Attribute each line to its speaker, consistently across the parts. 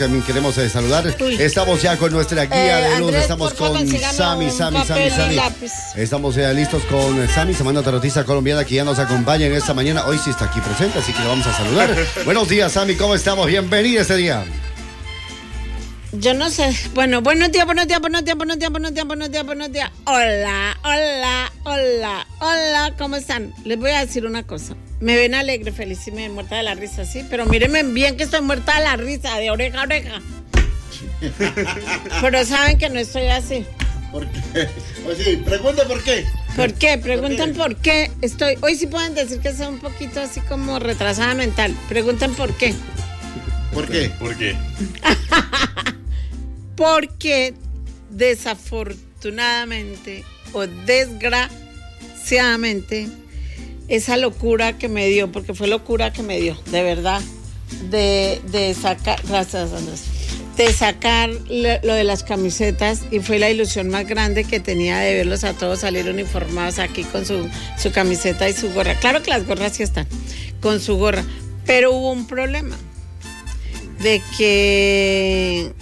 Speaker 1: también queremos saludar. Estamos ya con nuestra guía de luz.
Speaker 2: Andrés,
Speaker 1: Estamos con Sammy.
Speaker 2: Lápiz.
Speaker 1: Estamos listos con Sammy, Semana Tarotista Colombiana, que ya nos acompaña en esta mañana. Hoy sí está aquí presente, así que le vamos a saludar. Buenos días, Sammy, ¿cómo estamos? Bienvenida este día.
Speaker 2: Yo no sé. Bueno, buenos días. Hola. ¿Cómo están? Les voy a decir una cosa. Me ven alegre, feliz y me ven muerta de la risa, sí. Pero mírenme bien que estoy muerta de la risa, de oreja a oreja. Pero saben que no estoy así.
Speaker 3: ¿Por qué? Oye, pregunta por qué.
Speaker 2: ¿Por qué? Preguntan por qué estoy. Hoy sí pueden decir que soy un poquito así como retrasada mental. Preguntan por qué.
Speaker 3: ¿Por qué?
Speaker 4: ¿Por qué?
Speaker 2: Porque desafortunadamente o desgraciadamente esa locura que me dio, porque fue locura que me dio, de verdad, de sacar, gracias Andrés, de sacar lo de las camisetas, y fue la ilusión más grande que tenía de verlos a todos salir uniformados aquí con su camiseta y su gorra. Claro que las gorras sí están, con su gorra, pero hubo un problema de que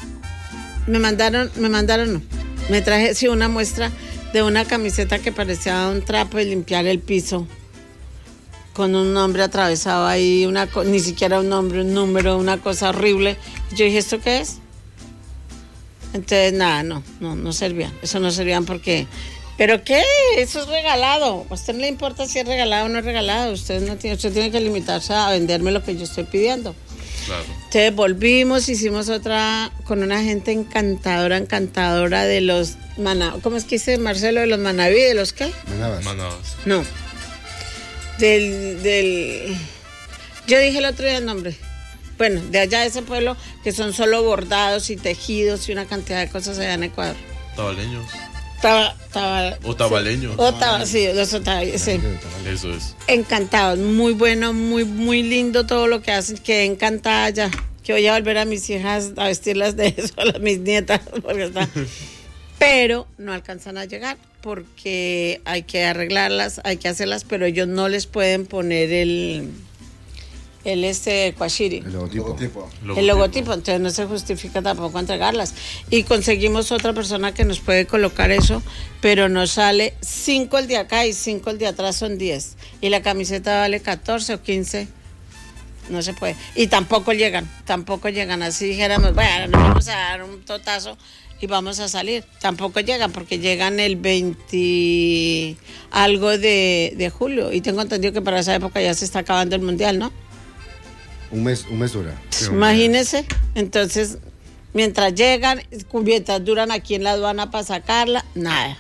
Speaker 2: me traje sí una muestra de una camiseta que parecía un trapo de limpiar el piso, con un nombre atravesado ahí, ni siquiera un nombre, un número, una cosa horrible. Yo dije, ¿esto qué es? Entonces, nada, no servían. Eso no servían porque... ¿Pero qué? Eso es regalado. A usted no le importa si es regalado o no es regalado. Usted tiene que limitarse a venderme lo que yo estoy pidiendo.
Speaker 4: Claro.
Speaker 2: Entonces volvimos, hicimos otra con una gente encantadora de los ¿cómo es que dice Marcelo? ¿De los Manaví? ¿De los qué?
Speaker 4: Manabas.
Speaker 2: No. Yo dije el otro día el nombre. Bueno, de allá de ese pueblo, que son solo bordados y tejidos y una cantidad de cosas allá en Ecuador.
Speaker 4: Tabaleños.
Speaker 2: O
Speaker 4: tabaleños.
Speaker 2: Sí, los otavalleños, sí.
Speaker 4: Eso es.
Speaker 2: Encantados, muy bueno, muy lindo todo lo que hacen. Quedé encantada ya. Que voy a volver a mis hijas a vestirlas de eso, a mis nietas, porque está. Pero no alcanzan a llegar porque hay que arreglarlas, hay que hacerlas, pero ellos no les pueden poner el kwashiri.
Speaker 1: El logotipo.
Speaker 2: El logotipo, entonces no se justifica tampoco entregarlas. Y conseguimos otra persona que nos puede colocar eso, pero nos sale 5 el de acá y 5 el de atrás, son 10. Y la camiseta vale 14 o 15. No se puede. Y tampoco llegan. Así dijéramos, bueno, nos vamos a dar un totazo y vamos a salir. Tampoco llegan porque llegan el 20 algo de julio. Y tengo entendido que para esa época ya se está acabando el mundial, ¿no?
Speaker 1: Un mes dura.
Speaker 2: Imagínense. Entonces, mientras llegan, mientras duran aquí en la aduana para sacarla, nada.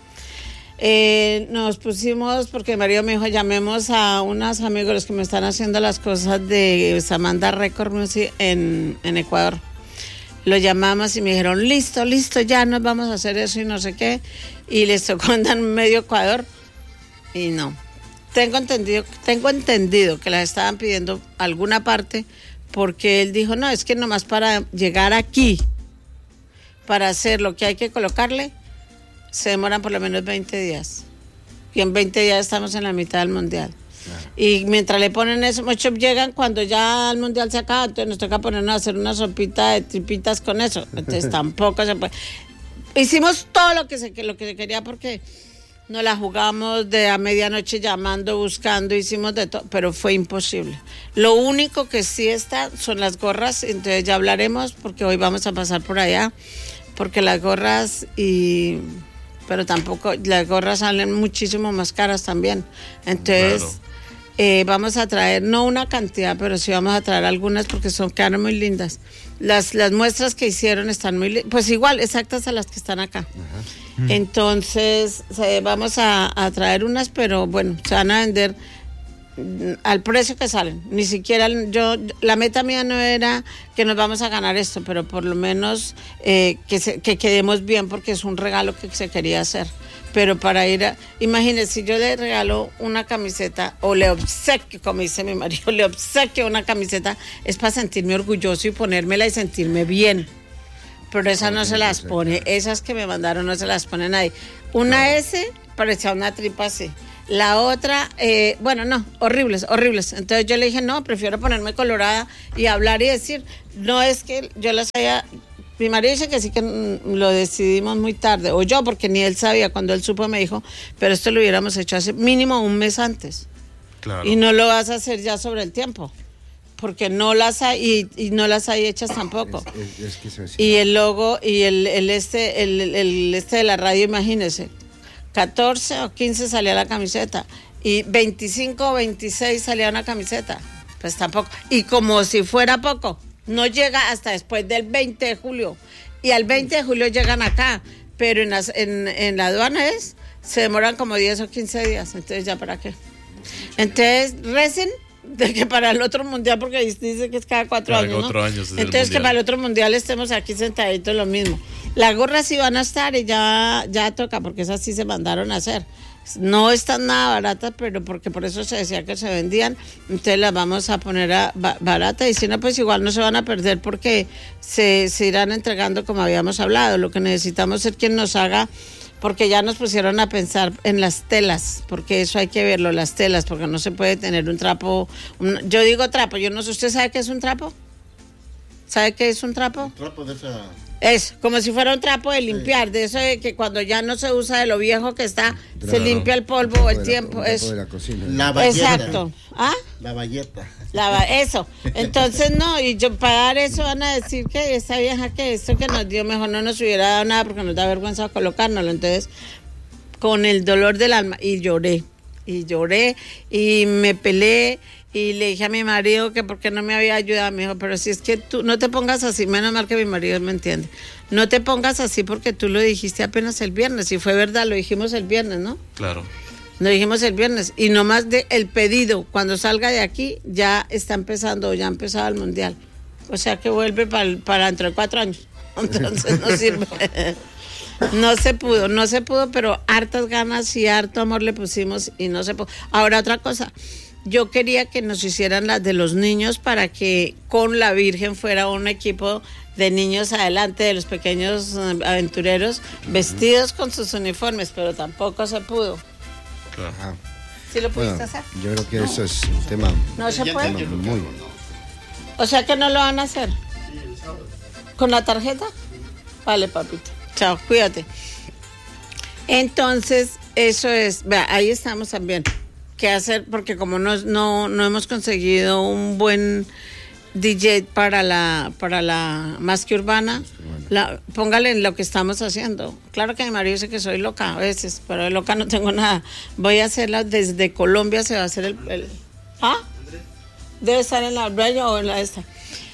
Speaker 2: Nos pusimos, porque Mario me dijo, llamemos a unos amigos los que me están haciendo las cosas de Samanda Record Music en Ecuador. Lo llamamos y me dijeron, listo, ya nos vamos a hacer eso y no sé qué. Y les tocó andar medio Ecuador y no. Tengo entendido que las estaban pidiendo alguna parte, porque él dijo, no, es que nomás para llegar aquí, para hacer lo que hay que colocarle, se demoran por lo menos 20 días. Y en 20 días estamos en la mitad del mundial. Claro. Y mientras le ponen eso, muchos llegan cuando ya el mundial se acaba, entonces nos toca ponernos a hacer una sopita de tripitas con eso. Entonces tampoco se puede. Hicimlo todo lo que se quería, porque nos la jugamos de a medianoche llamando, buscando, hicimos de todo, pero fue imposible. Lo único que sí está son las gorras, entonces ya hablaremos, porque hoy vamos a pasar por allá, porque las gorras pero tampoco, las gorras salen muchísimo más caras también. Entonces, claro, vamos a traer, no una cantidad, pero sí vamos a traer algunas porque quedaron muy lindas. Las muestras que hicieron están muy lindas, pues igual, exactas a las que están acá. Uh-huh. Entonces, vamos a traer unas, pero bueno, se van a vender al precio que salen. Ni siquiera la meta mía no era que nos vamos a ganar esto, pero por lo menos que quedemos bien, porque es un regalo que se quería hacer. Pero para imagínese, si yo le regalo una camiseta o le obsequio, como dice mi marido, le obsequio una camiseta, es para sentirme orgulloso y ponérmela y sentirme bien. Pero esas no se las pone, esas que me mandaron no se las pone nadie. Una S parecía una tripa así. La otra, bueno, no, horribles. Entonces yo le dije, no, prefiero ponerme colorada y hablar y decir, no es que yo las haya... Mi marido dice que sí que lo decidimos muy tarde, o yo, porque ni él sabía. Cuando él supo me dijo, pero esto lo hubiéramos hecho hace mínimo un mes antes.
Speaker 4: Claro.
Speaker 2: Y no lo vas a hacer ya sobre el tiempo, porque no las hay, y no las hay hechas tampoco.
Speaker 1: Es que eso es-
Speaker 2: Y el logo y el de la radio, imagínese, 14 o 15 salía la camiseta y 25 o 26 salía una camiseta. Pues tampoco. Y como si fuera poco, no llega hasta después del 20 de julio. Y al 20 de julio llegan acá, pero en la aduana se demoran como 10 o 15 días. Entonces, ¿ya para qué? Entonces, recen de que para el otro mundial, porque dice que es cada 4
Speaker 4: Cada
Speaker 2: años, ¿no?
Speaker 4: 4 años es el
Speaker 2: Entonces, que
Speaker 4: mundial.
Speaker 2: para el otro mundial estemos aquí sentaditos lo mismo. Las gorras sí van a estar y ya toca, porque esas sí se mandaron a hacer. No están nada baratas, pero porque por eso se decía que se vendían, entonces las vamos a poner baratas, y si no, pues igual no se van a perder porque se irán entregando como habíamos hablado. Lo que necesitamos es quien nos haga, porque ya nos pusieron a pensar en las telas, porque eso hay que verlo, las telas, porque no se puede tener un trapo, yo digo trapo, yo no sé, ¿usted sabe qué es un trapo? ¿Sabe qué es un trapo?
Speaker 3: Un trapo de esa...
Speaker 2: Es como si fuera un trapo de limpiar, de eso de que cuando ya no se usa, de lo viejo que está, se
Speaker 4: Claro.
Speaker 2: limpia el polvo, el
Speaker 1: Un
Speaker 2: tiempo.
Speaker 1: trapo
Speaker 2: Eso.
Speaker 1: de la cocina.
Speaker 3: La bayeta.
Speaker 2: Exacto. ¿Ah?
Speaker 3: La bayeta.
Speaker 2: Eso. Entonces, no, y yo para dar eso van a decir que esa vieja que esto que nos dio, mejor no nos hubiera dado nada porque nos da vergüenza colocárnoslo. Entonces, con el dolor del alma, y lloré, y me peleé. Y le dije a mi marido que por qué no me había ayudado. Me dijo, pero si es que tú no te pongas así, menos mal que mi marido me entiende. No te pongas así porque tú lo dijiste apenas el viernes. Y fue verdad, lo dijimos el viernes, ¿no?
Speaker 4: Claro.
Speaker 2: Lo dijimos el viernes. Y nomás de el pedido, cuando salga de aquí, ya está empezando, ya ha empezado el mundial. O sea que vuelve para dentro de 4 años. Entonces no sirve. No se pudo, pero hartas ganas y harto amor le pusimos y no se pudo. Ahora otra cosa. Yo quería que nos hicieran las de los niños para que con la Virgen fuera un equipo de niños adelante, de los pequeños aventureros, vestidos con sus uniformes, pero tampoco se pudo.
Speaker 4: Claro.
Speaker 1: Ajá.
Speaker 2: ¿Sí lo
Speaker 1: Bueno,
Speaker 2: pudiste hacer?
Speaker 1: yo creo que eso es un tema,
Speaker 2: ¿No se
Speaker 3: Ya
Speaker 2: puede?
Speaker 3: entendió.
Speaker 1: muy...
Speaker 2: O sea que no lo van a hacer. ¿Con la tarjeta? Vale, papito. Chao, cuídate. Entonces, eso es, vea, ahí estamos también. ¿Qué hacer? Porque como no hemos conseguido un buen DJ para la más que urbana, póngale en lo que estamos haciendo. Claro que mi marido dice que soy loca a veces, pero de loca no tengo nada. Voy a hacerla desde Colombia, se va a hacer el ¿ah? Debe estar en la raya o en la esta.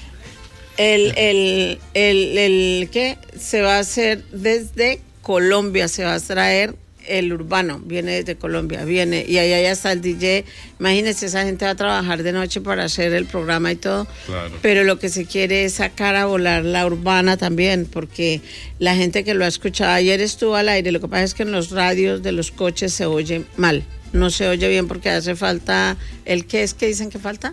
Speaker 2: El ¿qué? Se va a hacer desde Colombia, se va a traer el urbano, viene desde Colombia, viene, y allá ya está el DJ. Imagínense, esa gente va a trabajar de noche para hacer el programa y todo.
Speaker 4: Claro.
Speaker 2: Pero lo que se quiere es sacar a volar la urbana también, porque la gente que lo ha escuchado, ayer estuvo al aire, lo que pasa es que en los radios de los coches se oye mal, no se oye bien porque hace falta, ¿qué es que dicen que falta?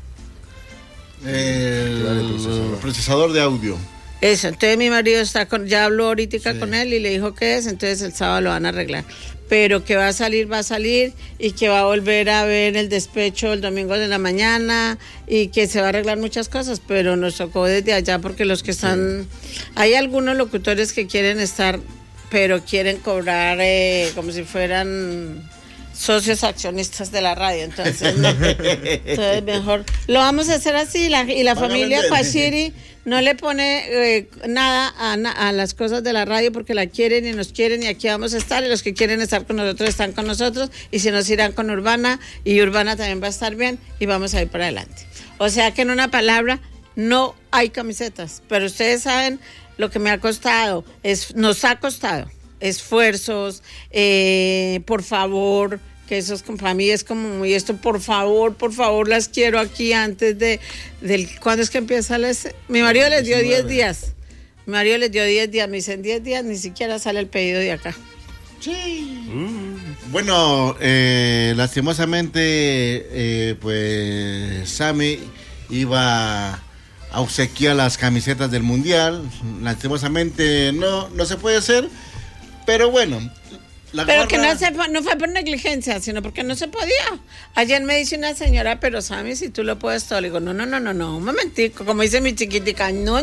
Speaker 3: El procesador de audio.
Speaker 2: Eso, entonces mi marido ya habló ahorita
Speaker 3: Sí.
Speaker 2: con él y le dijo que es, entonces el sábado lo van a arreglar. Pero que va a salir y que va a volver a ver el despecho el domingo de la mañana y que se va a arreglar muchas cosas, pero nos tocó desde allá porque los que están... Hay algunos locutores que quieren estar, pero quieren cobrar como si fueran socios accionistas de la radio, entonces no. Entonces mejor lo vamos a hacer así y la
Speaker 3: Van a
Speaker 2: familia
Speaker 3: vender.
Speaker 2: Kwashiri no le pone nada a las cosas de la radio porque la quieren y nos quieren y aquí vamos a estar y los que quieren estar con nosotros están con nosotros y si nos irán con Urbana y Urbana también va a estar bien y vamos a ir para adelante. O sea que en una palabra no hay camisetas, pero ustedes saben lo que me ha costado, nos ha costado esfuerzos, por favor, que eso es para mí es como muy esto, por favor, las quiero aquí antes ¿cuándo es que empieza mi marido les dio 10 días, me dicen 10 días, ni siquiera sale el pedido de acá.
Speaker 3: Sí. Bueno, lastimosamente, pues Sammy iba a obsequiar las camisetas del Mundial. Lastimosamente no se puede hacer, pero bueno,
Speaker 2: Pero que no fue por negligencia, sino porque no se podía. Ayer me dice una señora, pero Sammy, si tú lo puedes todo. Le digo, no, un momentico. Como dice mi chiquitica, no.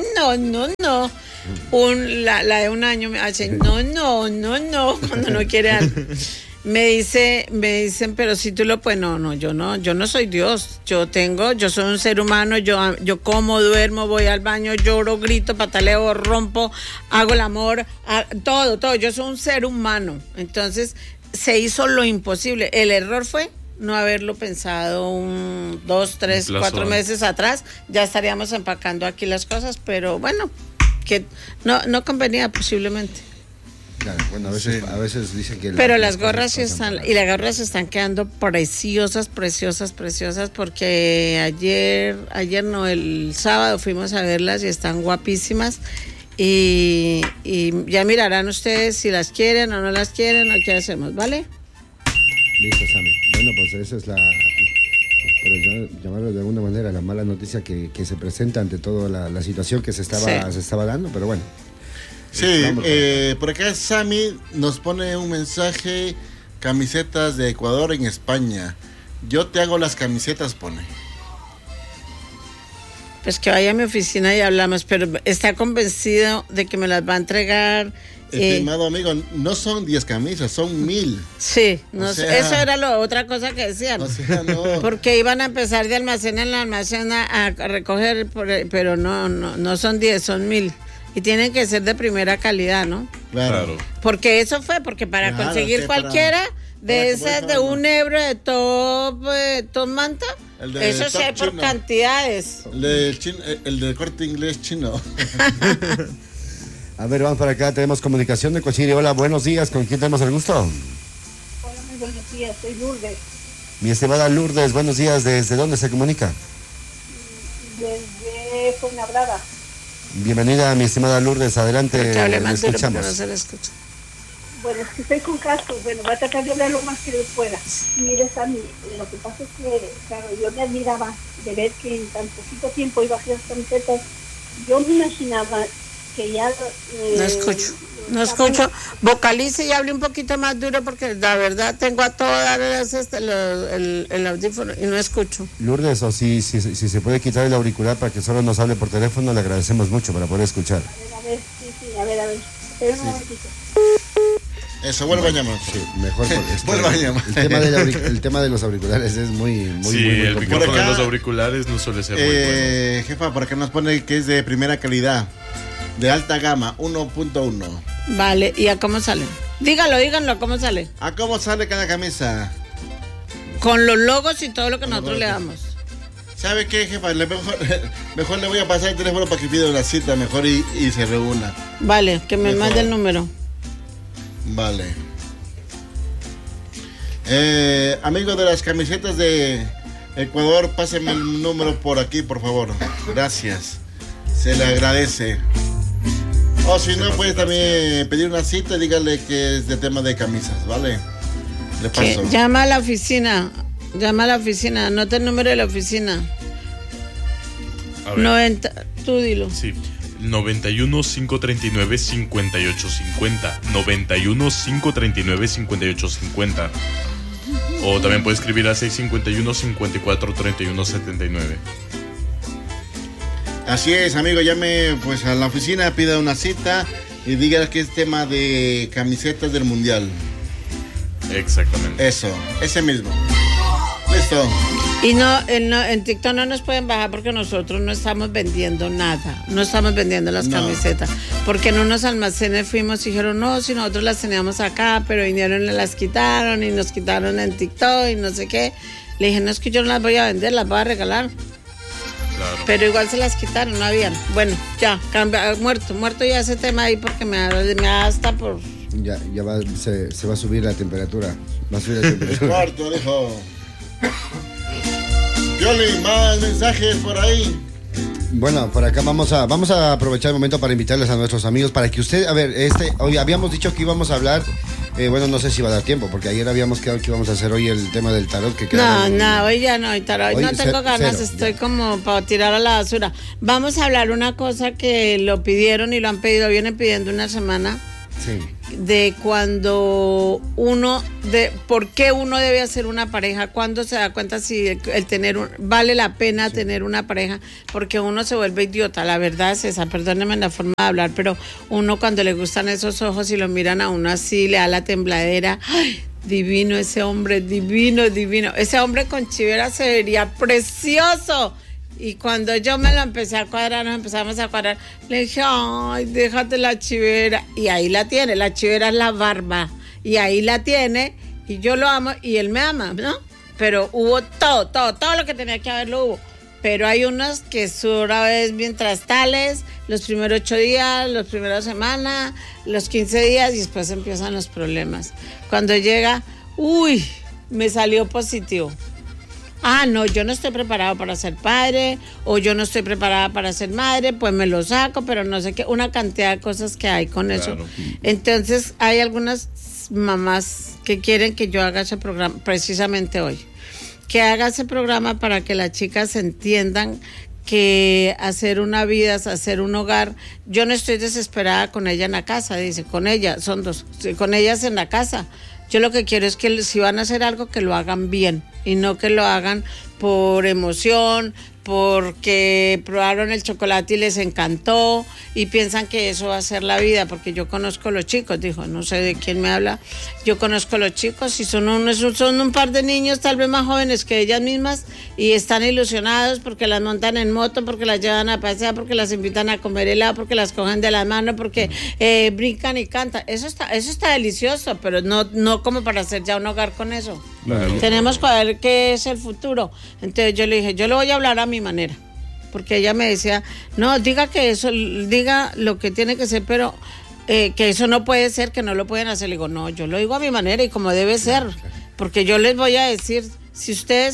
Speaker 2: La de un año me hace, no, cuando no quiere algo. Me dicen, pero si tú lo puedes, yo no soy Dios. Yo soy un ser humano, yo como, duermo, voy al baño, lloro, grito, pataleo, rompo, hago el amor, todo. Yo soy un ser humano. Entonces, se hizo lo imposible. El error fue no haberlo pensado 2, 3, 4 meses atrás. Ya estaríamos empacando aquí las cosas, pero bueno, que no convenía posiblemente.
Speaker 1: Claro, bueno, a veces dicen que...
Speaker 2: Pero las gorras sí están, y las gorras están quedando preciosas, porque ayer no, el sábado fuimos a verlas y están guapísimas, y ya mirarán ustedes si las quieren o no las quieren, o qué hacemos, ¿vale?
Speaker 1: Listo, Sammy. Bueno, pues esa es por llamarlo de alguna manera, la mala noticia que se presenta ante toda la situación que se estaba dando, pero bueno.
Speaker 3: Sí, por acá Sammy nos pone un mensaje, camisetas de Ecuador en España. Yo te hago las camisetas, pone.
Speaker 2: Pues que vaya a mi oficina y hablamos, pero está convencido de que me las va a entregar.
Speaker 3: Estimado amigo, no son 10 camisas, son 1000.
Speaker 2: Sí, eso era otra cosa que decían.
Speaker 3: O sea, no.
Speaker 2: Porque iban a empezar de almacén en almacén a recoger, pero no son 10, son 1000. Y tienen que ser de primera calidad, ¿no?
Speaker 3: Claro.
Speaker 2: Porque eso fue, porque para conseguir cualquiera de esas, de un euro de top manta, eso se hay por chino. Cantidades.
Speaker 3: El de Corte Inglés chino.
Speaker 1: A ver, vamos para acá, tenemos comunicación de Cochiri. Hola, buenos días, ¿con quién tenemos el gusto?
Speaker 5: Hola, muy buenos días, soy Lourdes.
Speaker 1: Mi estimada Lourdes, buenos días, ¿desde dónde se comunica?
Speaker 5: Desde Fuenlabrada.
Speaker 1: Bienvenida, mi estimada Lourdes, adelante, le escuchamos.
Speaker 5: Bueno, es que estoy con cascos, voy a tratar de hablar lo más que pueda. Mire, Sammy, lo que pasa es que, claro, yo me admiraba de ver que en tan poquito tiempo iba a hacer las camisetas. Yo me imaginaba que ya...
Speaker 2: No escucho. Vocalice y hable un poquito más duro porque la verdad tengo a todas el audífono y no escucho.
Speaker 1: Lourdes, o si se puede quitar el auricular para que solo nos hable por teléfono, le agradecemos mucho para poder escuchar.
Speaker 5: A ver. Espera un momentito.
Speaker 3: Eso, vuelva a llamar.
Speaker 1: Sí, mejor.
Speaker 3: Vuelva a llamar.
Speaker 1: El tema de los auriculares es muy
Speaker 4: el micrófono de los auriculares no suele ser muy bueno.
Speaker 3: Jefa, por acá nos pone que es de primera calidad, de alta gama, 1.1.
Speaker 2: Vale, ¿y a cómo salen? Díganlo, ¿a cómo sale?
Speaker 3: ¿A cómo sale cada camisa?
Speaker 2: Con los logos y todo lo que nosotros le damos.
Speaker 3: ¿Sabe qué, jefa? Mejor le voy a pasar el teléfono para que pida una cita mejor y se reúna.
Speaker 2: Vale, que me mande el número.
Speaker 3: Vale. Amigos de las camisetas de Ecuador, pásenme el número por aquí, por favor. Gracias. Se le agradece. O si no, puede también pedir una cita y dígale que es de tema de camisas, ¿vale? Le paso.
Speaker 2: Llama a la oficina, anota el número de la oficina.
Speaker 4: A ver.
Speaker 2: 90, tú dilo.
Speaker 4: Sí, 91 539 5850. 91 539 5850. O también puede escribir a 651 54 31 79.
Speaker 3: Así es, amigo, llame pues a la oficina, pida una cita y diga que es tema de camisetas del mundial.
Speaker 4: Exactamente.
Speaker 3: Eso, ese mismo. Listo.
Speaker 2: Y en TikTok no nos pueden bajar porque nosotros no estamos vendiendo nada, no estamos vendiendo las camisetas, porque en unos almacenes fuimos y dijeron, no, si nosotros las teníamos acá, pero vinieron y las quitaron y nos quitaron en TikTok y no sé qué. Le dije, no, es que yo no las voy a vender, las voy a regalar.
Speaker 4: Claro.
Speaker 2: Pero igual se las quitaron, no habían. Bueno, ya, muerto ya ese tema ahí porque me da hasta por...
Speaker 1: Ya se va a subir la temperatura. Va a subir la temperatura.
Speaker 3: Muerto, dijo. Pioli, más mensajes por ahí.
Speaker 1: Bueno, por acá vamos a aprovechar el momento para invitarles a nuestros amigos para que usted, a ver, hoy habíamos dicho que íbamos a hablar, bueno, no sé si va a dar tiempo, porque ayer habíamos quedado que íbamos a hacer hoy el tema del tarot.
Speaker 2: Hoy ya no, tarot, hoy no tengo ganas, estoy como para tirar a la basura. Vamos a hablar una cosa que lo pidieron y lo han pedido, vienen pidiendo una semana,
Speaker 1: Sí.
Speaker 2: De cuando por qué uno debe hacer una pareja, cuando se da cuenta si el tener vale la pena tener una pareja, porque uno se vuelve idiota, la verdad es esa, perdónenme la forma de hablar, pero uno cuando le gustan esos ojos y lo miran a uno así, le da la tembladera, ¡ay! Divino ese hombre, divino, divino, ese hombre con chivera se vería precioso. Y cuando yo me lo empecé a cuadrar, nos empezamos a cuadrar, le dije, ay, déjate la chivera. Y ahí la tiene, la chivera es la barba. Y ahí la tiene, y yo lo amo, y él me ama, ¿no? Pero hubo todo lo que tenía que haber lo hubo. Pero hay unos que su hora es mientras tales, los primeros 8 días, los primeros semanas, los 15 días, y después empiezan los problemas. Cuando llega, uy, me salió positivo. Ah, no, yo no estoy preparado para ser padre, o yo no estoy preparada para ser madre, pues me lo saco, pero no sé qué, una cantidad de cosas que hay con eso. Entonces, hay algunas mamás que quieren que yo haga ese programa, precisamente hoy, que haga ese programa para que las chicas entiendan que hacer una vida es hacer un hogar. Yo no estoy desesperada con ella en la casa, dice, con ella, son dos, con ellas en la casa. Yo lo que quiero es que si van a hacer algo, que lo hagan bien y no que lo hagan por emoción, porque probaron el chocolate y les encantó y piensan que eso va a ser la vida, porque yo conozco los chicos, dijo, no sé de quién me habla, yo conozco los chicos y son un par de niños tal vez más jóvenes que ellas mismas y están ilusionados porque las montan en moto, porque las llevan a pasear, porque las invitan a comer helado, porque las cogen de la mano, porque brincan y cantan, eso está delicioso, pero no como para hacer ya un hogar con eso. Claro. Tenemos que ver qué es el futuro. Entonces yo le dije, yo le voy a hablar a mi manera, porque ella me decía, no, diga lo que tiene que ser, pero que eso no puede ser, que no lo pueden hacer. Le digo, no, yo lo digo a mi manera y como debe ser, porque yo les voy a decir, si usted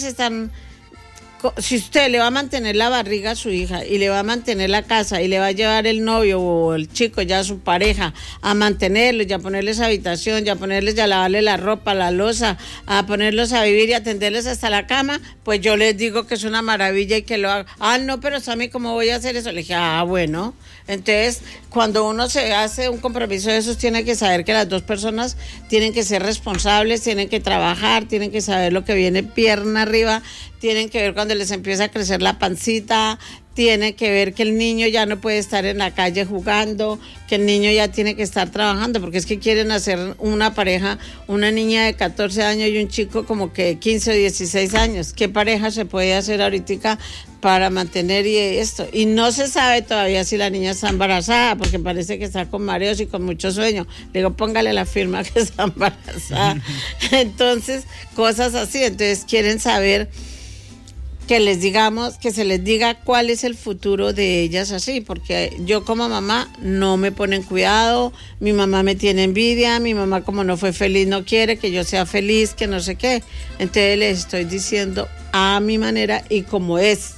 Speaker 2: le va a mantener la barriga a su hija y le va a mantener la casa y le va a llevar el novio o el chico, ya su pareja, a mantenerlos, ya ponerles habitación, ya ponerles, ya lavarle la ropa, la loza, a ponerlos a vivir y atenderles hasta la cama, pues yo les digo que es una maravilla y que lo haga. Ah, no, pero Sammy, ¿cómo voy a hacer eso? Le dije, bueno. Entonces, cuando uno se hace un compromiso de esos, tiene que saber que las dos personas tienen que ser responsables, tienen que trabajar, tienen que saber lo que viene pierna arriba, tienen que ver cuando les empieza a crecer la pancita, tiene que ver que el niño ya no puede estar en la calle jugando, que el niño ya tiene que estar trabajando, porque es que quieren hacer una pareja, una niña de 14 años y un chico como que 15 o 16 años. ¿Qué pareja se puede hacer ahorita para mantener y esto? Y no se sabe todavía si la niña está embarazada, porque parece que está con mareos y con mucho sueño. Le digo, póngale la firma que está embarazada. Entonces, cosas así. Entonces, quieren saber que se les diga cuál es el futuro de ellas así, porque yo como mamá no me ponen cuidado, mi mamá me tiene envidia, mi mamá como no fue feliz no quiere que yo sea feliz, que no sé qué. Entonces les estoy diciendo a mi manera y como es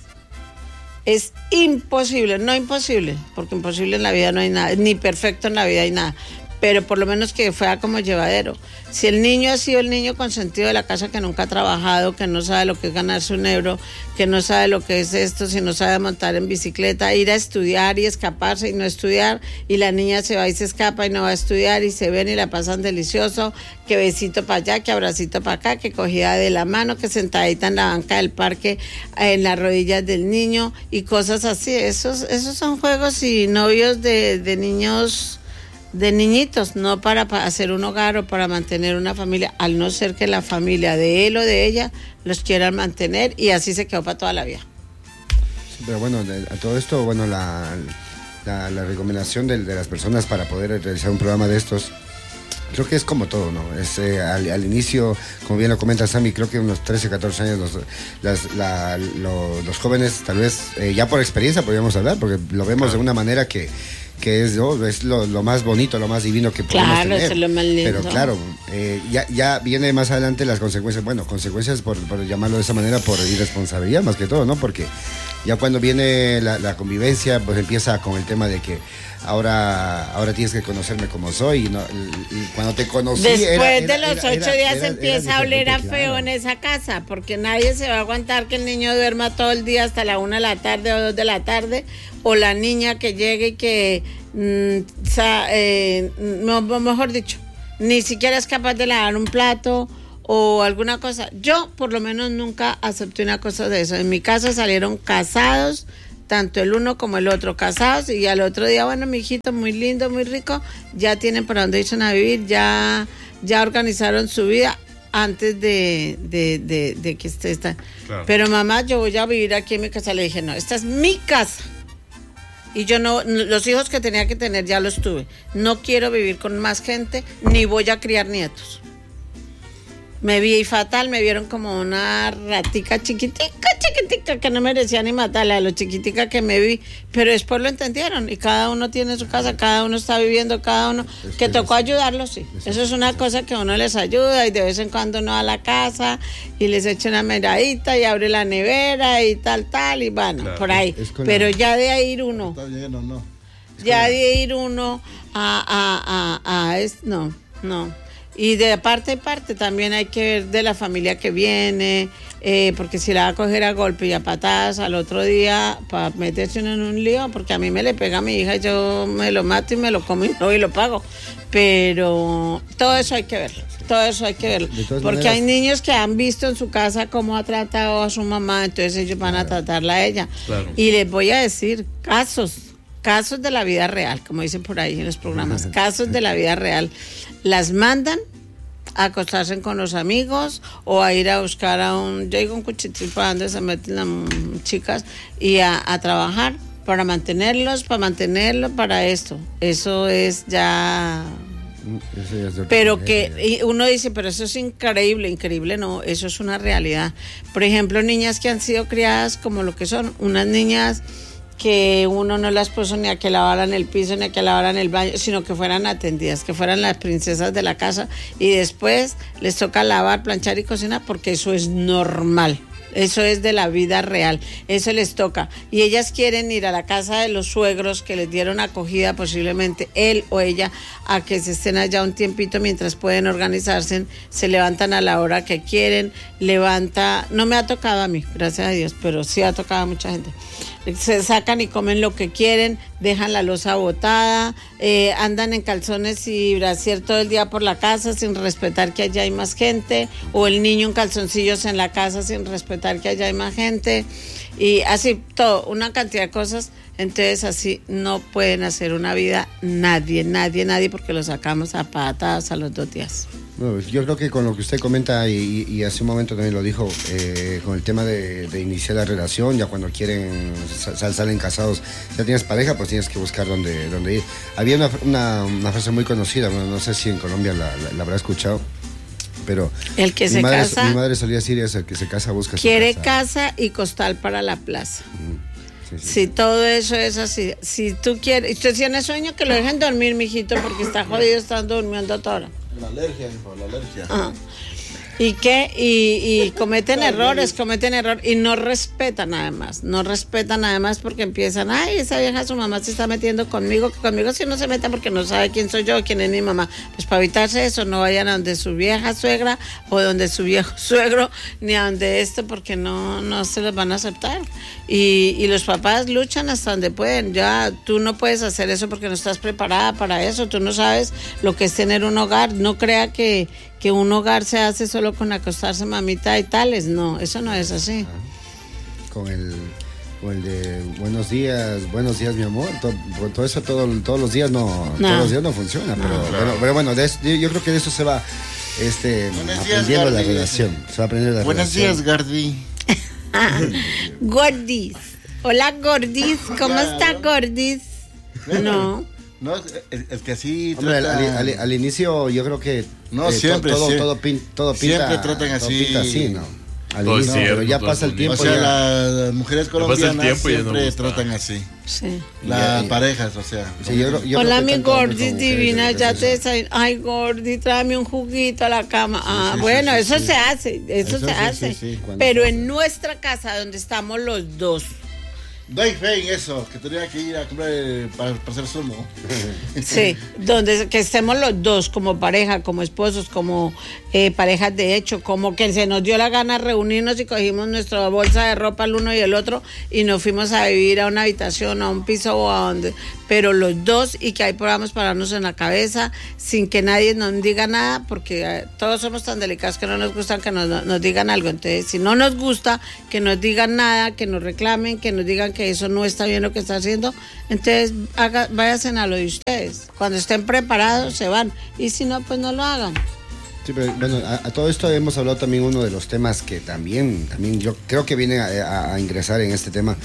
Speaker 2: imposible, no imposible, porque imposible en la vida no hay nada, ni perfecto en la vida hay nada, pero por lo menos que fuera como llevadero. Si el niño ha sido el niño consentido de la casa, que nunca ha trabajado, que no sabe lo que es ganarse un euro, que no sabe lo que es esto, si no sabe montar en bicicleta, ir a estudiar y escaparse y no estudiar, y la niña se va y se escapa y no va a estudiar y se ven y la pasan delicioso, que besito para allá, que abracito para acá, que cogida de la mano, que sentadita en la banca del parque, en las rodillas del niño y cosas así. Esos son juegos y novios de niños, de niñitos, no para hacer un hogar o para mantener una familia, al no ser que la familia de él o de ella los quieran mantener, y así se quedó para toda la vida.
Speaker 1: Pero bueno, a todo esto, bueno, la recomendación de las personas para poder realizar un programa de estos, creo que es como todo, ¿no? Es al inicio, como bien lo comenta Sammy, creo que unos 13, 14 años los jóvenes, tal vez ya por experiencia podríamos hablar, porque lo vemos de una manera que es lo más bonito, lo más divino que podemos tener.
Speaker 2: Claro, es lo más lindo.
Speaker 1: Pero claro, ya viene más adelante las consecuencias, consecuencias por llamarlo de esa manera, por irresponsabilidad más que todo, ¿no? Porque ya cuando viene la convivencia, pues empieza con el tema de que ahora tienes que conocerme como soy, y cuando te conocí...
Speaker 2: Después de los 8 días empieza a oler a feo en esa casa, porque nadie se va a aguantar que el niño duerma todo el día hasta la 1 de la tarde o 2 de la tarde, o la niña que llegue y que, mejor dicho, ni siquiera es capaz de lavar un plato o alguna cosa. Yo, por lo menos, nunca acepté una cosa de eso. En mi casa salieron casados, tanto el uno como el otro casados, y al otro día, bueno, mi hijito, muy lindo, muy rico, ya tienen para dónde irse a vivir, ya organizaron su vida antes de que usted está. Claro. Pero mamá, yo voy a vivir aquí en mi casa. Le dije, no, esta es mi casa. Y yo no, los hijos que tenía que tener ya los tuve. No quiero vivir con más gente, ni voy a criar nietos. Me vi fatal, me vieron como una ratica chiquitica, que no merecía ni matarla, lo chiquitica que me vi, pero después lo entendieron y cada uno tiene su casa, cada uno está viviendo, cada uno, que tocó ayudarlos, sí. Eso es una cosa que uno les ayuda y de vez en cuando uno va a la casa y les echa una miradita y abre la nevera y tal, y bueno, claro, por ahí. Pero ya de ahí ir uno, ¿está bien o no? Ya de ir uno no. Y de parte y parte también hay que ver de la familia que viene, porque si la va a coger a golpe y a patadas al otro día para meterse en un lío, porque a mí me le pega a mi hija, yo me lo mato y me lo como y lo pago. Pero todo eso hay que verlo, porque maneras, hay niños que han visto en su casa cómo ha tratado a su mamá, entonces ellos van a tratarla a ella. Claro. Y les voy a decir casos de la vida real, como dicen por ahí en los programas, casos de la vida real. Las mandan a acostarse con los amigos o a ir a buscar yo digo un cuchitril para donde se meten las chicas y a trabajar para mantenerlos, para esto. Eso es ya... Pero que uno dice, pero eso es increíble no, eso es una realidad. Por ejemplo, niñas que han sido criadas como lo que son, unas niñas que uno no las puso ni a que lavaran el piso ni a que lavaran el baño, sino que fueran atendidas, que fueran las princesas de la casa, y después les toca lavar, planchar y cocinar porque eso es normal. Eso es de la vida real, eso les toca. Y ellas quieren ir a la casa de los suegros que les dieron acogida, posiblemente él o ella, a que se estén allá un tiempito mientras pueden organizarse, se levantan a la hora que quieren, no me ha tocado a mí, gracias a Dios, pero sí ha tocado a mucha gente. Se sacan y comen lo que quieren, dejan la loza botada, andan en calzones y brasier todo el día por la casa sin respetar que allá hay más gente, o el niño en calzoncillos en la casa sin respetar que allá hay más gente, y así todo, una cantidad de cosas. Entonces así no pueden hacer una vida nadie, porque lo sacamos a patadas a los 2 días.
Speaker 1: Bueno, yo creo que con lo que usted comenta y hace un momento también lo dijo, con el tema de iniciar la relación, ya cuando quieren, salen casados, ya tienes pareja, pues tienes que buscar dónde ir. Había una frase muy conocida, bueno, no sé si en Colombia la habrá escuchado, pero
Speaker 2: el que se casa,
Speaker 1: mi madre solía decir eso, el que se casa busca
Speaker 2: quiere casa y costal para la plaza. Sí, todo eso es así. Si tú quieres, usted tiene sueño, que lo dejen dormir, mijito, porque está jodido estando durmiendo toda hora.
Speaker 3: La alergia, hijo, la alergia.
Speaker 2: Ajá. Y cometen errores y no respetan además porque empiezan, ay, esa vieja, su mamá se está metiendo conmigo sí no se meta porque no sabe quién soy yo, quién es mi mamá. Pues para evitarse eso, no vayan a donde su vieja suegra o donde su viejo suegro, ni a donde porque no se los van a aceptar. Y los papás luchan hasta donde pueden. Ya tú no puedes hacer eso porque no estás preparada para eso, tú no sabes lo que es tener un hogar. No crea que un hogar se hace solo con acostarse mamita y tales, no, eso no es así.
Speaker 1: Con el de buenos días mi amor, todo eso todos los días todos los días no funciona, pero bueno, yo creo que de eso se va aprendiendo la relación, se va aprendiendo la
Speaker 3: Buenos
Speaker 1: relación.
Speaker 3: Días, Gardi.
Speaker 2: Gordis, hola Gordis, ¿cómo está Gordis? No,
Speaker 3: es que así
Speaker 1: hombre, al inicio yo creo que
Speaker 3: siempre
Speaker 1: todo pinta,
Speaker 3: siempre tratan así.
Speaker 1: Todo pinta así, ¿no? Al
Speaker 4: Todo
Speaker 1: inicio,
Speaker 4: cierto,
Speaker 1: pero ya
Speaker 4: todo
Speaker 1: pasa el tiempo.
Speaker 3: O sea, las mujeres colombianas siempre
Speaker 4: no
Speaker 3: tratan así.
Speaker 2: Sí.
Speaker 3: Las parejas, o sea.
Speaker 1: Sí, yo
Speaker 2: hola,
Speaker 1: creo que
Speaker 2: mi Gordis divina, ya te desayuno. Ay, Gordis, tráeme un juguito a la cama. Bueno, eso se hace, eso se hace.
Speaker 1: Sí,
Speaker 2: pero en nuestra casa, donde estamos los dos,
Speaker 3: Doy fe en eso, que tenía que ir a comprar para hacer zumo.
Speaker 2: Sí, donde que estemos los dos como pareja, como esposos, como parejas de hecho, como que se nos dio la gana reunirnos y cogimos nuestra bolsa de ropa el uno y el otro y nos fuimos a vivir a una habitación, a un piso o a donde, pero los dos, y que ahí podamos pararnos en la cabeza sin que nadie nos diga nada, porque todos somos tan delicados que no nos gustan que nos digan algo. Entonces, si no nos gusta, que nos digan nada, que nos reclamen, que nos digan que eso no está bien lo que está haciendo, entonces váyanse a lo de ustedes. Cuando estén preparados se van, y si no, pues no lo hagan.
Speaker 1: Sí, pero bueno, a todo esto hemos hablado también uno de los temas que también yo creo que viene a ingresar en este tema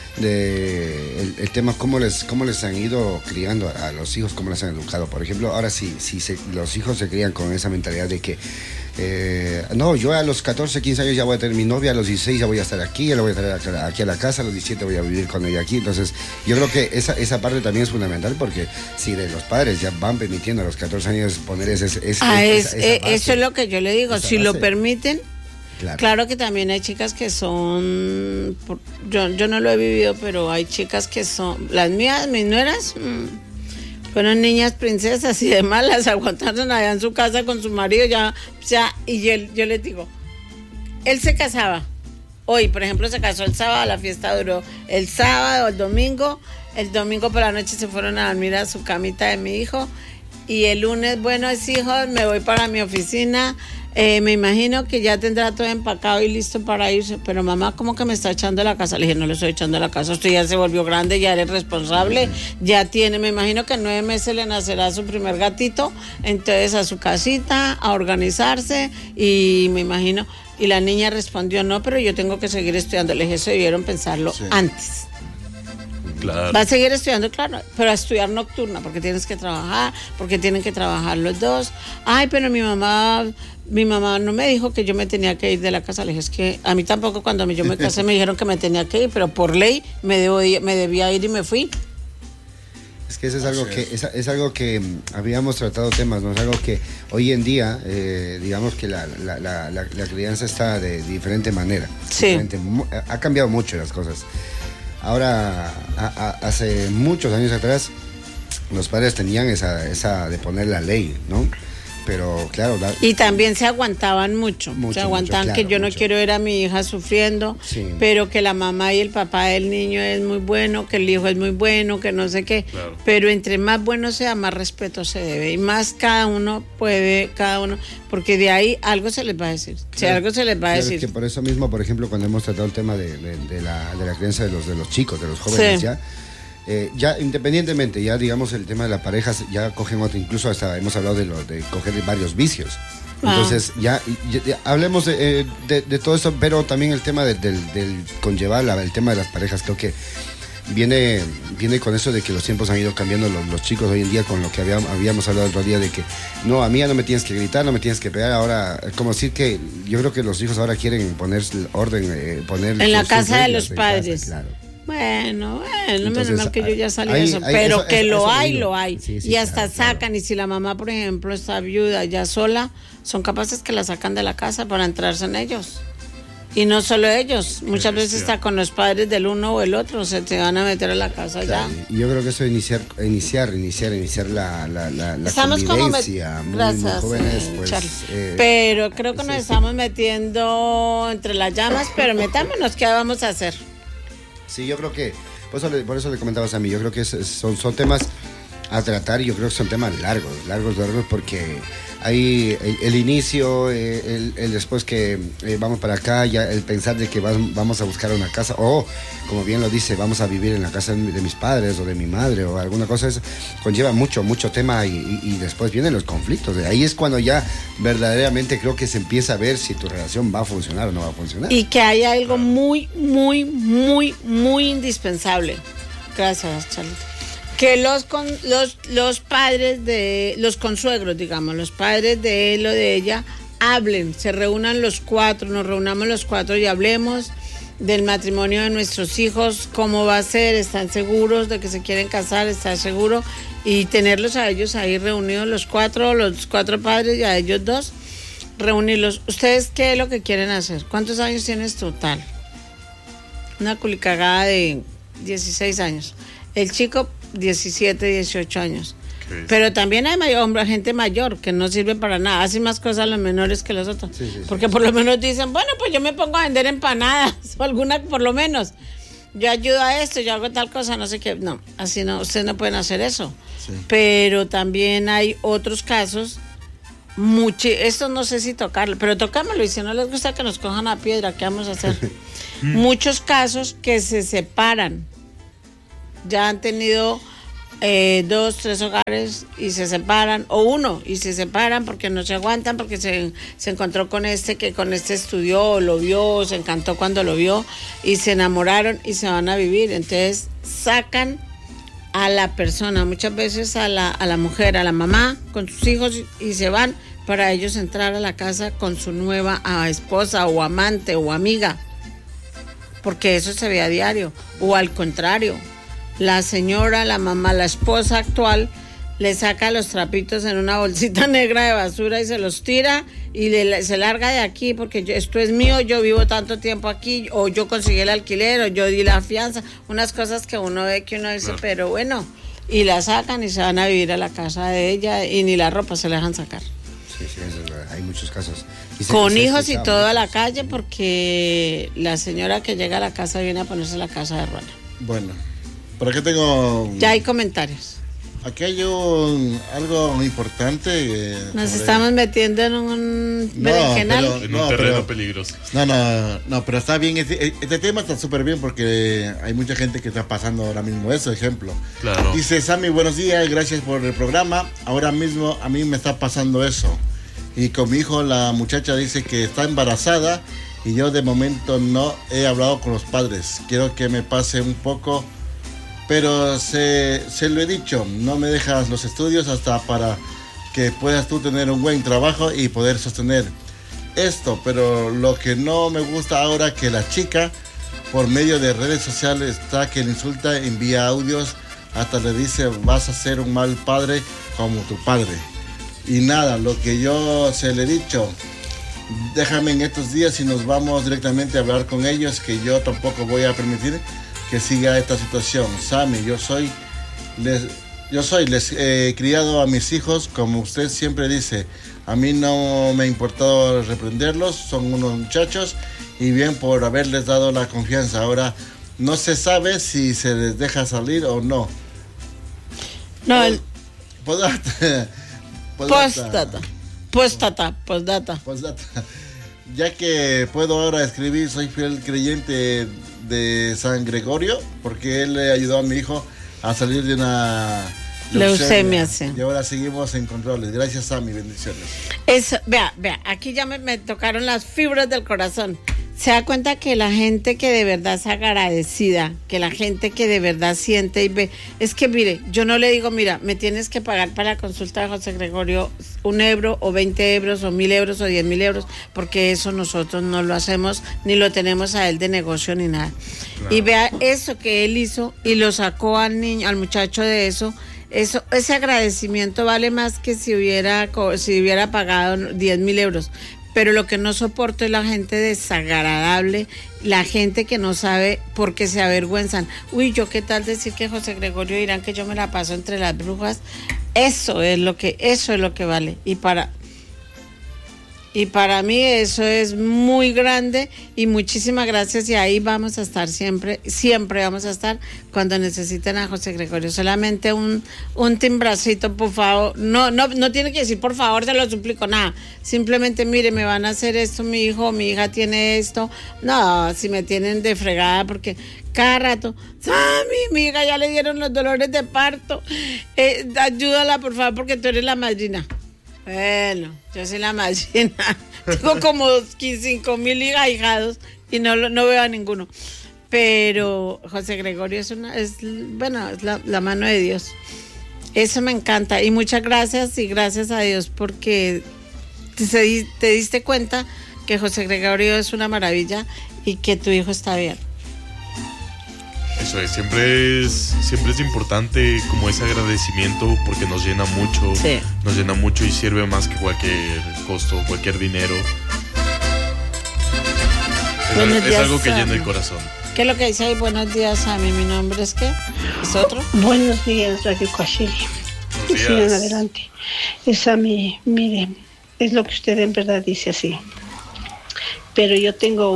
Speaker 1: de el tema cómo les han ido criando a los hijos, cómo les han educado. Por ejemplo, ahora sí, los hijos se crían con esa mentalidad de que no, yo a los 14, 15 años ya voy a tener mi novia, a los 16 ya voy a estar aquí, ya la voy a traer aquí a la casa, a los 17 voy a vivir con ella aquí. Entonces, yo creo que esa parte también es fundamental, porque si de los padres ya van permitiendo a los 14 años poner esa base,
Speaker 2: eso es lo que yo le digo, si lo permiten.
Speaker 1: Claro
Speaker 2: que también hay chicas que son, yo no lo he vivido, pero hay chicas que son, las mías, mis nueras, fueron niñas princesas y de malas, aguantaron allá en su casa con su marido, y yo les digo, él se casaba, hoy por ejemplo se casó el sábado, la fiesta duró el sábado, el domingo por la noche se fueron a dormir a su camita de mi hijo, y el lunes, bueno, hijos, me voy para mi oficina. Me imagino que ya tendrá todo empacado y listo para irse, pero mamá, ¿cómo que me está echando a la casa? Le dije, no le estoy echando a la casa, usted ya se volvió grande, ya eres responsable, ya tiene, me imagino que en 9 meses le nacerá su primer gatito, entonces a su casita, a organizarse, y me imagino, y la niña respondió, no, pero yo tengo que seguir estudiando. Le dije, eso debieron pensarlo antes.
Speaker 4: Claro.
Speaker 2: Va a seguir estudiando, claro, pero a estudiar nocturna, porque tienes que trabajar, porque tienen que trabajar los dos. Ay, pero mi mamá no me dijo que yo me tenía que ir de la casa. Le dije, es que a mí tampoco, cuando yo me casé me dijeron que me tenía que ir, pero por ley me debía ir y me fui.
Speaker 1: Es que eso es algo que habíamos tratado temas, ¿no? Es algo que hoy en día, digamos que la crianza está de diferente manera.
Speaker 2: Sí.
Speaker 1: Ha cambiado mucho las cosas. Ahora, hace muchos años atrás, los padres tenían esa de poner la ley, ¿no? Pero claro,
Speaker 2: y también se aguantaban mucho, se aguantaban, claro, que yo no quiero ver a mi hija sufriendo, sí, pero que la mamá y el papá del niño es muy bueno, que el hijo es muy bueno, que no sé qué, claro. Pero entre más bueno sea, más respeto se debe, y más cada uno, porque de ahí algo se les va a decir, claro, si algo se les va a decir.
Speaker 1: Que por eso mismo, por ejemplo, cuando hemos tratado el tema de la crianza de los chicos, de los jóvenes, sí, ya independientemente, ya digamos el tema de las parejas, ya cogen otro, incluso hasta hemos hablado de coger varios vicios. Entonces ya hablemos de todo eso, pero también el tema del conllevar el tema de las parejas, creo que viene con eso de que los tiempos han ido cambiando, los chicos hoy en día, con lo que habíamos hablado el otro día, de que no, a mí ya no me tienes que gritar, no me tienes que pegar. Ahora, como decir que yo creo que los hijos ahora quieren poner orden, poner
Speaker 2: en la casa de los padres,
Speaker 1: casa, claro.
Speaker 2: Bueno, menos mal que yo ya salí de eso, pero eso, que lo hay. Sí, y hasta claro, sacan, claro. Y si la mamá, por ejemplo, está viuda, ya sola, son capaces que la sacan de la casa para entrarse en ellos. Y no solo ellos, muchas veces está con los padres del uno o el otro, se te van a meter a la casa, claro, ya.
Speaker 1: Y yo creo que eso iniciar la
Speaker 2: estamos
Speaker 1: convivencia,
Speaker 2: gracias,
Speaker 1: muy jóvenes, pues,
Speaker 2: pero creo que nos estamos metiendo entre las llamas, pero metámonos, ¿qué vamos a hacer?
Speaker 1: Sí, yo creo que, por eso le comentabas a mí, yo creo que son temas a tratar, y yo creo que son temas largos, porque hay el inicio, el después que vamos para acá, ya el pensar de que vamos a buscar una casa, o como bien lo dice, vamos a vivir en la casa de mis padres o de mi madre o alguna cosa, eso conlleva mucho tema, y después vienen los conflictos. De ahí es cuando ya verdaderamente creo que se empieza a ver si tu relación va a funcionar o no va a funcionar.
Speaker 2: Y que hay algo muy, muy, muy, muy indispensable. Gracias, Charlie. Que los padres de los consuegros, digamos, los padres de él o de ella, hablen, se reúnan los cuatro, nos reunamos los cuatro y hablemos del matrimonio de nuestros hijos, cómo va a ser, están seguros de que se quieren casar, están seguros, y tenerlos a ellos ahí reunidos los cuatro padres, y a ellos dos, reunirlos. ¿Ustedes qué es lo que quieren hacer? ¿Cuántos años tienes total? Una culicagada de 16 años. El chico, 17, 18 años.
Speaker 4: Okay.
Speaker 2: Pero también hay gente mayor que no sirve para nada. Hacen más cosas los menores que los otros.
Speaker 1: Sí,
Speaker 2: porque por lo menos dicen, bueno, pues yo me pongo a vender empanadas o alguna por lo menos. Yo ayudo a esto, yo hago tal cosa, no sé qué. No, así no, ustedes no pueden hacer eso.
Speaker 3: Sí.
Speaker 2: Pero también hay otros casos, esto no sé si tocarlo, pero tocámoslo y si no les gusta que nos cojan a piedra, ¿qué vamos a hacer? Muchos casos que se separan. Ya han tenido 2, 3 hogares y se separan, o uno, y se separan porque no se aguantan, porque se encontró con que con este estudió, lo vio, se encantó cuando lo vio, y se enamoraron y se van a vivir. Entonces sacan a la persona, muchas veces a la mujer, a la mamá, con sus hijos, y se van para ellos entrar a la casa con su nueva esposa o amante o amiga, porque eso se ve a diario, o al contrario. La señora, la mamá, la esposa actual le saca los trapitos en una bolsita negra de basura y se los tira y se larga de aquí porque esto es mío, yo vivo tanto tiempo aquí, o yo conseguí el alquiler, o yo di la fianza, unas cosas que uno ve que uno dice, claro. Pero bueno, y la sacan y se van a vivir a la casa de ella y ni la ropa se la dejan sacar.
Speaker 1: Sí, eso es verdad. Hay muchos casos.
Speaker 2: Con hijos y todo a la calle porque la señora que llega a la casa viene a ponerse la casa de ruana.
Speaker 3: Bueno. Por aquí tengo...
Speaker 2: Ya hay comentarios.
Speaker 3: Aquí hay algo importante.
Speaker 2: Nos estamos metiendo en un berenjenal.
Speaker 4: En un terreno peligroso.
Speaker 3: No, pero está bien. Este tema está súper bien porque hay mucha gente que está pasando ahora mismo eso, ejemplo.
Speaker 4: Claro.
Speaker 3: Dice Sammy, buenos días, gracias por el programa. Ahora mismo a mí me está pasando eso. Y con mi hijo, la muchacha dice que está embarazada y yo de momento no he hablado con los padres. Quiero que me pase un poco... Pero se lo he dicho, no me dejas los estudios hasta para que puedas tú tener un buen trabajo y poder sostener esto. Pero lo que no me gusta ahora que la chica, por medio de redes sociales, está que le insulta, envía audios, hasta le dice vas a ser un mal padre como tu padre. Y nada, lo que yo se le he dicho, déjame en estos días y nos vamos directamente a hablar con ellos, que yo tampoco voy a permitir que siga esta situación. Sammy, les he criado a mis hijos como usted siempre dice. A mí no me ha importado reprenderlos, son unos muchachos y bien por haberles dado la confianza. Ahora no se sabe si se les deja salir o no.
Speaker 2: No, Postdata.
Speaker 3: Ya que puedo ahora escribir, soy fiel creyente de San Gregorio, porque él le ayudó a mi hijo a salir de una leucemia. Sí. Y ahora seguimos en controles. Gracias, Sammy, bendiciones.
Speaker 2: Eso, vea, aquí ya me tocaron las fibras del corazón. Se da cuenta que la gente que de verdad es agradecida, que la gente que de verdad siente y ve, es que mire, yo no le digo, mira, me tienes que pagar para la consulta de José Gregorio 1 euro o 20 euros o 1.000 euros o 10.000 euros, porque eso nosotros no lo hacemos ni lo tenemos a él de negocio ni nada. Claro. Y vea eso que él hizo y lo sacó al muchacho de eso, ese agradecimiento vale más que si hubiera pagado 10.000 euros. Pero lo que no soporto es la gente desagradable, la gente que no sabe por qué se avergüenzan. Uy, yo qué tal decir que José Gregorio dirán que yo me la paso entre las brujas. Eso es lo que vale. Y para mí eso es muy grande y muchísimas gracias y ahí vamos a estar siempre vamos a estar cuando necesiten a José Gregorio. Solamente un timbracito, por favor. No tiene que decir por favor, se lo suplico, nada. Simplemente mire, me van a hacer esto, mi hijo o mi hija tiene esto. No, si me tienen de fregada porque cada rato, Sammy, mi hija ya le dieron los dolores de parto. Ayúdala por favor porque tú eres la madrina. Bueno, yo soy la madrina. Tengo como 5.000 ahijados y no veo a ninguno. Pero José Gregorio es la mano de Dios. Eso me encanta. Y muchas gracias y gracias a Dios porque te diste cuenta que José Gregorio es una maravilla y que tu hijo está bien.
Speaker 4: Eso es, siempre es importante como ese agradecimiento porque nos llena mucho, sí. Nos llena mucho y sirve más que cualquier costo, cualquier dinero. Es algo que llena el corazón.
Speaker 2: ¿Qué es lo que dice ahí? Buenos días, Sammy. Mi nombre es ¿qué? ¿Es otro?
Speaker 5: Buenos días, Radio Coachella. Sigan adelante. Sammy, mire, es lo que usted en verdad dice así. Pero yo tengo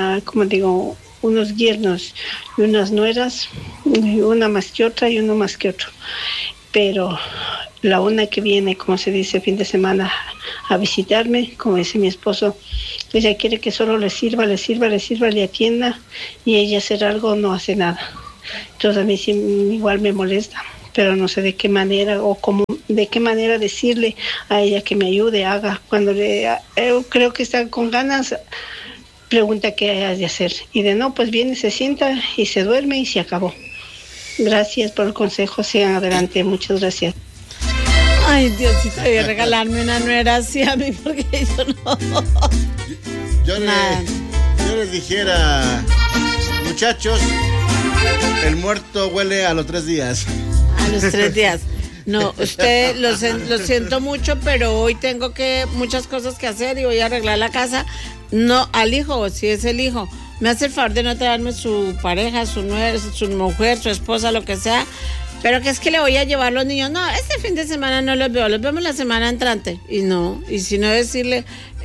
Speaker 5: unos yernos y unas nueras, una más que otra y uno más que otro. Pero la una que viene, como se dice, fin de semana a visitarme, como dice mi esposo, ella quiere que solo le sirva, le atienda, y ella hacer algo no hace nada. Entonces a mí sí igual me molesta, pero no sé de qué manera de qué manera decirle a ella que me ayude, haga. Cuando creo que está con ganas, pregunta qué hayas de hacer, y de no, pues viene, se sienta y se duerme y se acabó. Gracias por el consejo, sigan adelante, muchas gracias.
Speaker 2: Ay, Diosito, voy a regalarme una nuera así a mí, porque yo no.
Speaker 3: Yo les dijera, muchachos, el muerto huele a los 3 días.
Speaker 2: A los 3 días. No, usted, lo siento mucho, pero hoy tengo muchas cosas que hacer y voy a arreglar la casa. No, al hijo, si es el hijo. Me hace el favor de no traerme su pareja, su mujer, su esposa, lo que sea. Pero que es que le voy a llevar los niños. No, este fin de semana no los veo, los vemos la semana entrante. Y si no decirle,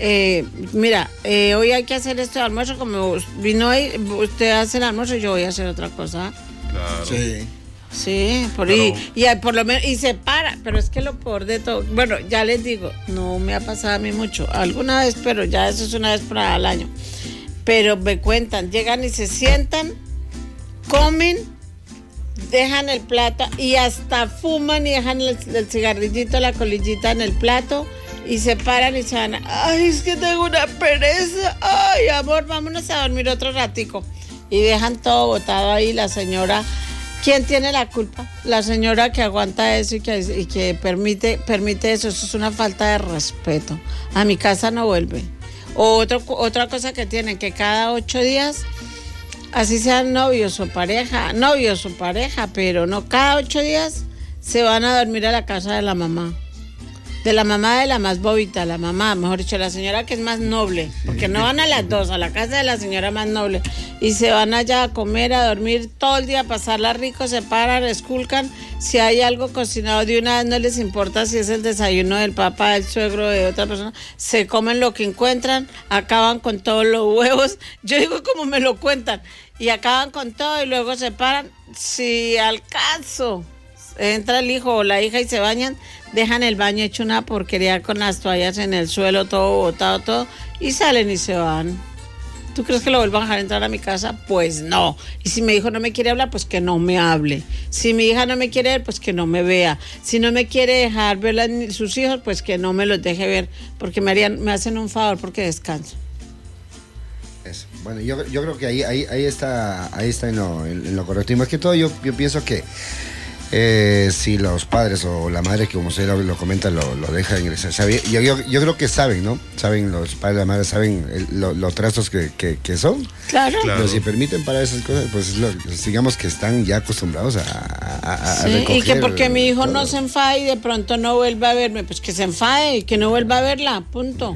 Speaker 2: mira, hoy hay que hacer esto de almuerzo, como vino hoy, usted hace el almuerzo y yo voy a hacer otra cosa.
Speaker 3: Claro. Sí.
Speaker 2: Sí, por lo menos, y se para, pero es que lo peor de todo, bueno, ya les digo, no me ha pasado a mí mucho, alguna vez, pero ya eso es una vez al año. Pero me cuentan, llegan y se sientan, comen, dejan el plato y hasta fuman y dejan el cigarrillito, la colillita en el plato y se paran y se van. Ay, es que tengo una pereza. Ay, amor, vámonos a dormir otro ratico. Y dejan todo botado ahí. La señora, ¿quién tiene la culpa? La señora que aguanta eso y que permite eso. Eso es una falta de respeto. A mi casa no vuelve. Otra cosa que tienen, que cada 8 días, así sean novios o pareja, pero no, cada 8 días se van a dormir a la casa de la mamá. De la mamá de la más bobita, la mamá, mejor dicho, la señora que es más noble, porque no van a las 2, a la casa de la señora más noble, y se van allá a comer, a dormir todo el día, a pasarla rico, se paran, esculcan, si hay algo cocinado de una vez no les importa si es el desayuno del papá, del suegro, de otra persona, se comen lo que encuentran, acaban con todos los huevos, yo digo como me lo cuentan, y acaban con todo y luego se paran, si al caso entra el hijo o la hija y se bañan, dejan el baño hecho una porquería con las toallas en el suelo, todo botado, todo, y salen y se van. ¿Tú crees que lo vuelvan a dejar entrar a mi casa? Pues no. Y si mi hijo no me quiere hablar, pues que no me hable. Si mi hija no me quiere ver, pues que no me vea. Si no me quiere dejar ver sus hijos, pues que no me los deje ver, porque me hacen un favor porque descanso.
Speaker 1: Eso. Bueno, yo creo que ahí está en lo correcto. Y más que todo, yo pienso que si los padres o la madre, que como usted lo comenta, lo deja ingresar, yo creo que saben, ¿no? Saben los padres, la madre, saben los trastos que son.
Speaker 2: Claro.
Speaker 1: Pero si permiten para esas cosas, pues digamos que están ya acostumbrados a
Speaker 2: sí, recoger. Y que porque mi hijo
Speaker 1: todo.
Speaker 2: No se enfade y de pronto no vuelva a verme, pues que se enfade y que no vuelva a verla, punto.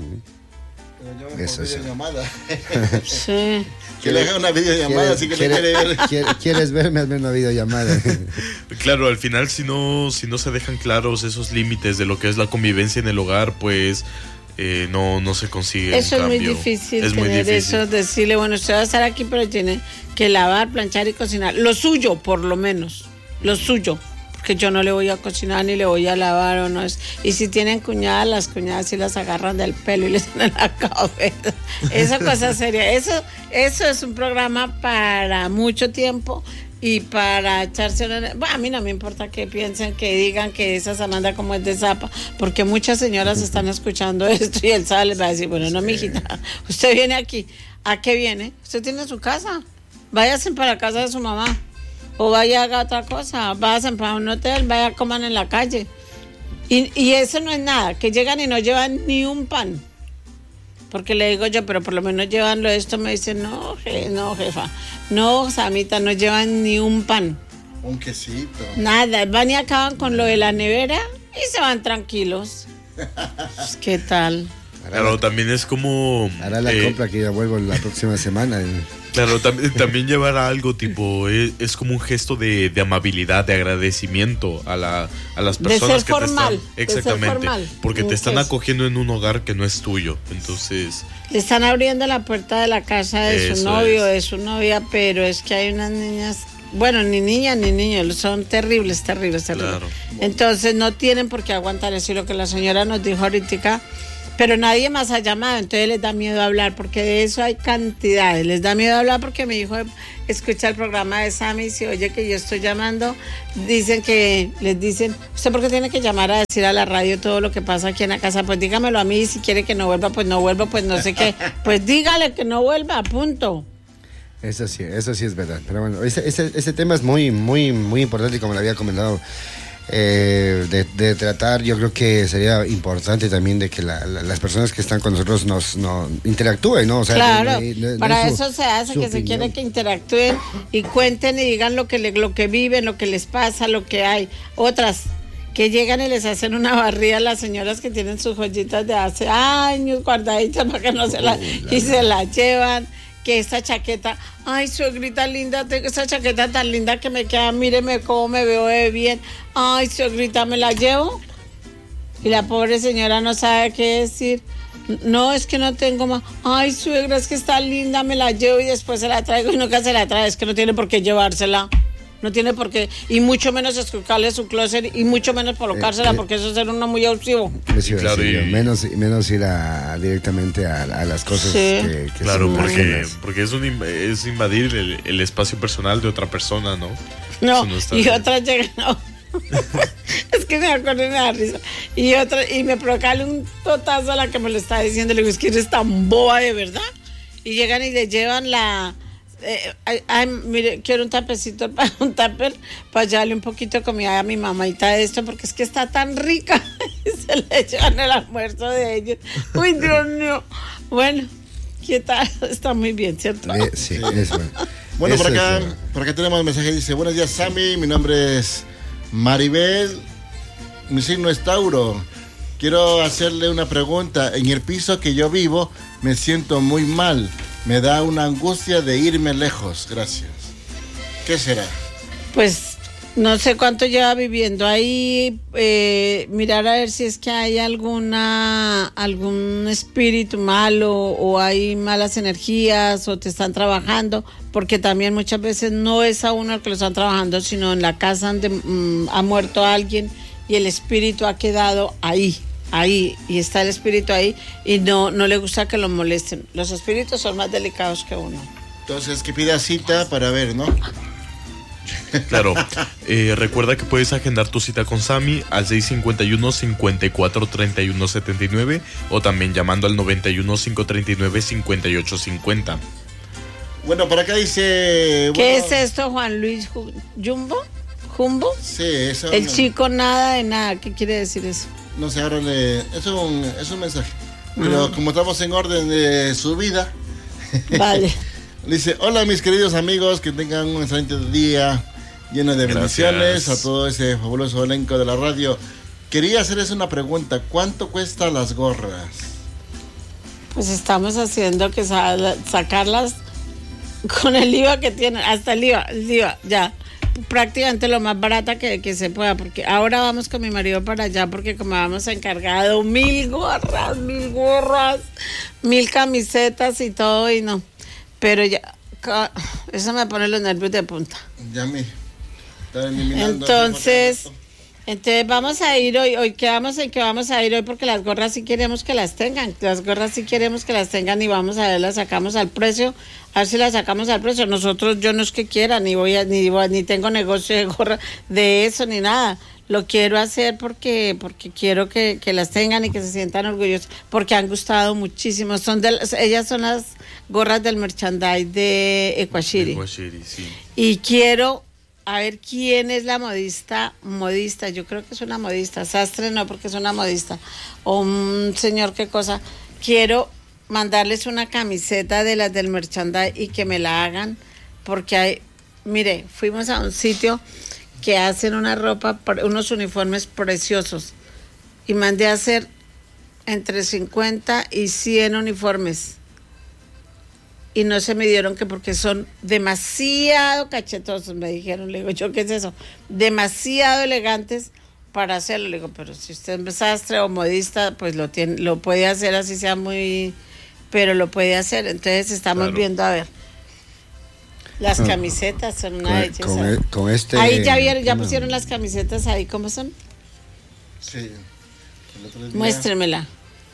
Speaker 3: Eso es videollamada.
Speaker 2: Sí.
Speaker 3: Que le haga una videollamada, así que le quiere ver.
Speaker 1: ¿Quieres verme? Hazme una videollamada.
Speaker 4: Claro, al final si no se dejan claros esos límites de lo que es la convivencia en el hogar, pues no se consigue
Speaker 2: eso
Speaker 4: un cambio.
Speaker 2: Es muy difícil tener eso, decirle, bueno, usted va a estar aquí, pero tiene que lavar, planchar y cocinar. Lo suyo, por lo menos. Lo suyo. Que yo no le voy a cocinar ni le voy a lavar o no es. Y si tienen cuñadas, las cuñadas sí las agarran del pelo y les dan en la cabeza. Esa cosa seria. Eso es un programa para mucho tiempo y para echarse una... Bueno, a mí no me importa que piensen, que digan que esa Samantha como es de zapa, porque muchas señoras están escuchando esto y el sábado les va a decir, bueno, no, mijita, usted viene aquí. ¿A qué viene? Usted tiene su casa. Váyase para la casa de su mamá. O vaya a haga otra cosa, vayan para un hotel, vaya a coman en la calle. Y eso no es nada, que llegan y no llevan ni un pan. Porque le digo yo, pero por lo menos llevan esto, me dicen, no, jefa, no, Samita, no llevan ni un pan.
Speaker 3: Un quesito.
Speaker 2: Nada, van y acaban con lo de la nevera y se van tranquilos. Pues, ¿qué tal?
Speaker 4: Claro, también es como...
Speaker 1: Hará la compra que ya vuelvo la próxima semana.
Speaker 4: Claro, también llevar algo tipo, es como un gesto de amabilidad, de agradecimiento a las personas
Speaker 2: de ser
Speaker 4: que
Speaker 2: formal,
Speaker 4: te están... Exactamente,
Speaker 2: formal,
Speaker 4: porque te están acogiendo en un hogar que no es tuyo, entonces...
Speaker 2: Le están abriendo la puerta de la casa de su novio, de su novia, pero es que hay unas niñas... Bueno, ni niñas ni niños, son terribles. Claro. Entonces no tienen por qué aguantar eso, y lo que la señora nos dijo ahorita, pero nadie más ha llamado, entonces les da miedo hablar, porque de eso hay cantidades. Les da miedo hablar porque mi hijo escucha el programa de Sammy y si oye que yo estoy llamando, les dicen, ¿usted por qué tiene que llamar a decir a la radio todo lo que pasa aquí en la casa? Pues dígamelo a mí, y si quiere que no vuelva, pues no vuelvo, pues no sé qué, pues dígale que no vuelva, punto.
Speaker 1: Eso sí es verdad. Pero bueno, ese tema es muy, muy, muy importante, y como le había comentado, de tratar. Yo creo que sería importante también de que las personas que están con nosotros nos interactúen, ¿no? O sea,
Speaker 2: claro, para eso se hace, que opinión. Se quiere que interactúen y cuenten y digan lo que viven, lo que les pasa, lo que hay. Otras que llegan y les hacen una barrida a las señoras que tienen sus joyitas de hace años guardaditas para que no se las llevan. Que esta chaqueta, ay, suegrita linda, tengo esta chaqueta tan linda que me queda, míreme cómo me veo de bien, ay, suegrita, ¿me la llevo? Y la pobre señora no sabe qué decir, no, es que no tengo más, ay, suegra, es que está linda, me la llevo y después se la traigo y nunca se la trae, es que no tiene por qué llevársela. No tiene por qué, y mucho menos esculcarle su closet, y mucho menos colocársela, porque eso es ser uno muy abusivo.
Speaker 1: Claro, menos ir directamente a las cosas, sí. que
Speaker 4: claro, porque es invadir el espacio personal de otra persona, ¿no?
Speaker 2: No, y otras llegan, no. Es que me acuerdo y me da risa. Y me provoca un totazo a la que me lo está diciendo, le digo, es que eres tan boba de verdad. Y llegan y le llevan mire, quiero un tupper para llevarle un poquito de comida a mi mamita de esto, porque es que está tan rica. Y se le llevan el almuerzo de ellos. Uy, Dios mío. Bueno, ¿qué tal? Está muy bien, ¿cierto?
Speaker 1: Sí, es bueno.
Speaker 3: Bueno, por acá tenemos un mensaje, dice, buenos días, Sammy, mi nombre es Maribel, mi signo es Tauro. Quiero hacerle una pregunta. En el piso que yo vivo me siento muy mal. Me da una angustia de irme lejos. Gracias. ¿Qué será?
Speaker 2: Pues no sé cuánto lleva viviendo ahí. Mirar a ver si es que hay algún espíritu malo, o hay malas energías, o te están trabajando. Porque también muchas veces no es a uno el que lo están trabajando, sino en la casa donde ha muerto alguien y el espíritu ha quedado ahí, y está el espíritu ahí, y no le gusta que lo molesten. Los espíritus son más delicados que uno.
Speaker 3: Entonces, que pida cita para ver, ¿no?
Speaker 4: Claro. Recuerda que puedes agendar tu cita con Sammy al 651-5431-79 o también llamando al 91-539-5850.
Speaker 3: Bueno, por acá dice...
Speaker 2: ¿Qué es esto, Juan Luis Jumbo? ¿Jumbo?
Speaker 3: Sí, eso.
Speaker 2: El chico nada de nada. ¿Qué quiere decir eso?
Speaker 3: No sé, ahora es un mensaje. Pero como estamos en orden de su vida.
Speaker 2: Vale.
Speaker 3: Dice, hola mis queridos amigos, que tengan un excelente día lleno de bendiciones a todo ese fabuloso elenco de la radio. Quería hacerles una pregunta, ¿cuánto cuestan las gorras?
Speaker 2: Pues estamos haciendo que sacarlas con el IVA que tienen, hasta el IVA, ya. Prácticamente lo más barata que se pueda, porque ahora vamos con mi marido para allá, porque como habíamos encargado 1000 gorras, 1000 camisetas y todo, y no, pero ya, eso me pone los nervios de punta.
Speaker 3: Ya me está eliminando.
Speaker 2: Entonces vamos a ir hoy quedamos en que vamos a ir hoy, porque las gorras sí queremos que las tengan, y vamos a ver, las sacamos al precio, a ver si las sacamos al precio. Nosotros, yo no es que quiera, ni tengo negocio de gorra de eso, ni nada. Lo quiero hacer porque quiero que las tengan y que se sientan orgullosos, porque han gustado muchísimo. Ellas son las gorras del merchandise de Equashiri.
Speaker 4: Sí.
Speaker 2: Y quiero a ver quién es la modista, yo creo que es una modista, sastre no, porque es una modista, o un señor, qué cosa. Quiero mandarles una camiseta de las del merchandise y que me la hagan, porque fuimos a un sitio que hacen una ropa, unos uniformes preciosos, y mandé a hacer entre 50 y 100 uniformes. Y no se me dieron que porque son demasiado cachetosos, me dijeron. Le digo, ¿yo qué es eso? Demasiado elegantes para hacerlo. Le digo, pero si usted es sastre o modista, pues lo puede hacer así sea muy... Pero lo puede hacer. Entonces estamos viendo, a ver. Las camisetas son una belleza.
Speaker 1: Con este...
Speaker 2: Ahí ya vieron, ya pusieron las camisetas ahí, ¿cómo son?
Speaker 3: Sí.
Speaker 2: Muéstremela.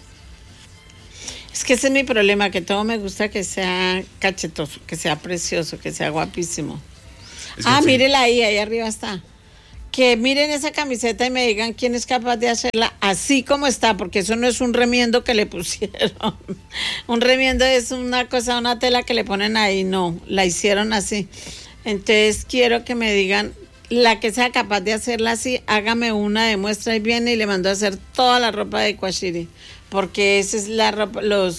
Speaker 2: Es que ese es mi problema, que todo me gusta que sea cachetoso, que sea precioso, que sea guapísimo. Mírela ahí arriba está. Que miren esa camiseta y me digan quién es capaz de hacerla así como está, porque eso no es un remiendo que le pusieron. Un remiendo es una cosa, una tela que le ponen ahí, no, la hicieron así. Entonces quiero que me digan, la que sea capaz de hacerla así, hágame una de muestra y viene y le mando a hacer toda la ropa de Kwashiri, porque esa es la ropa,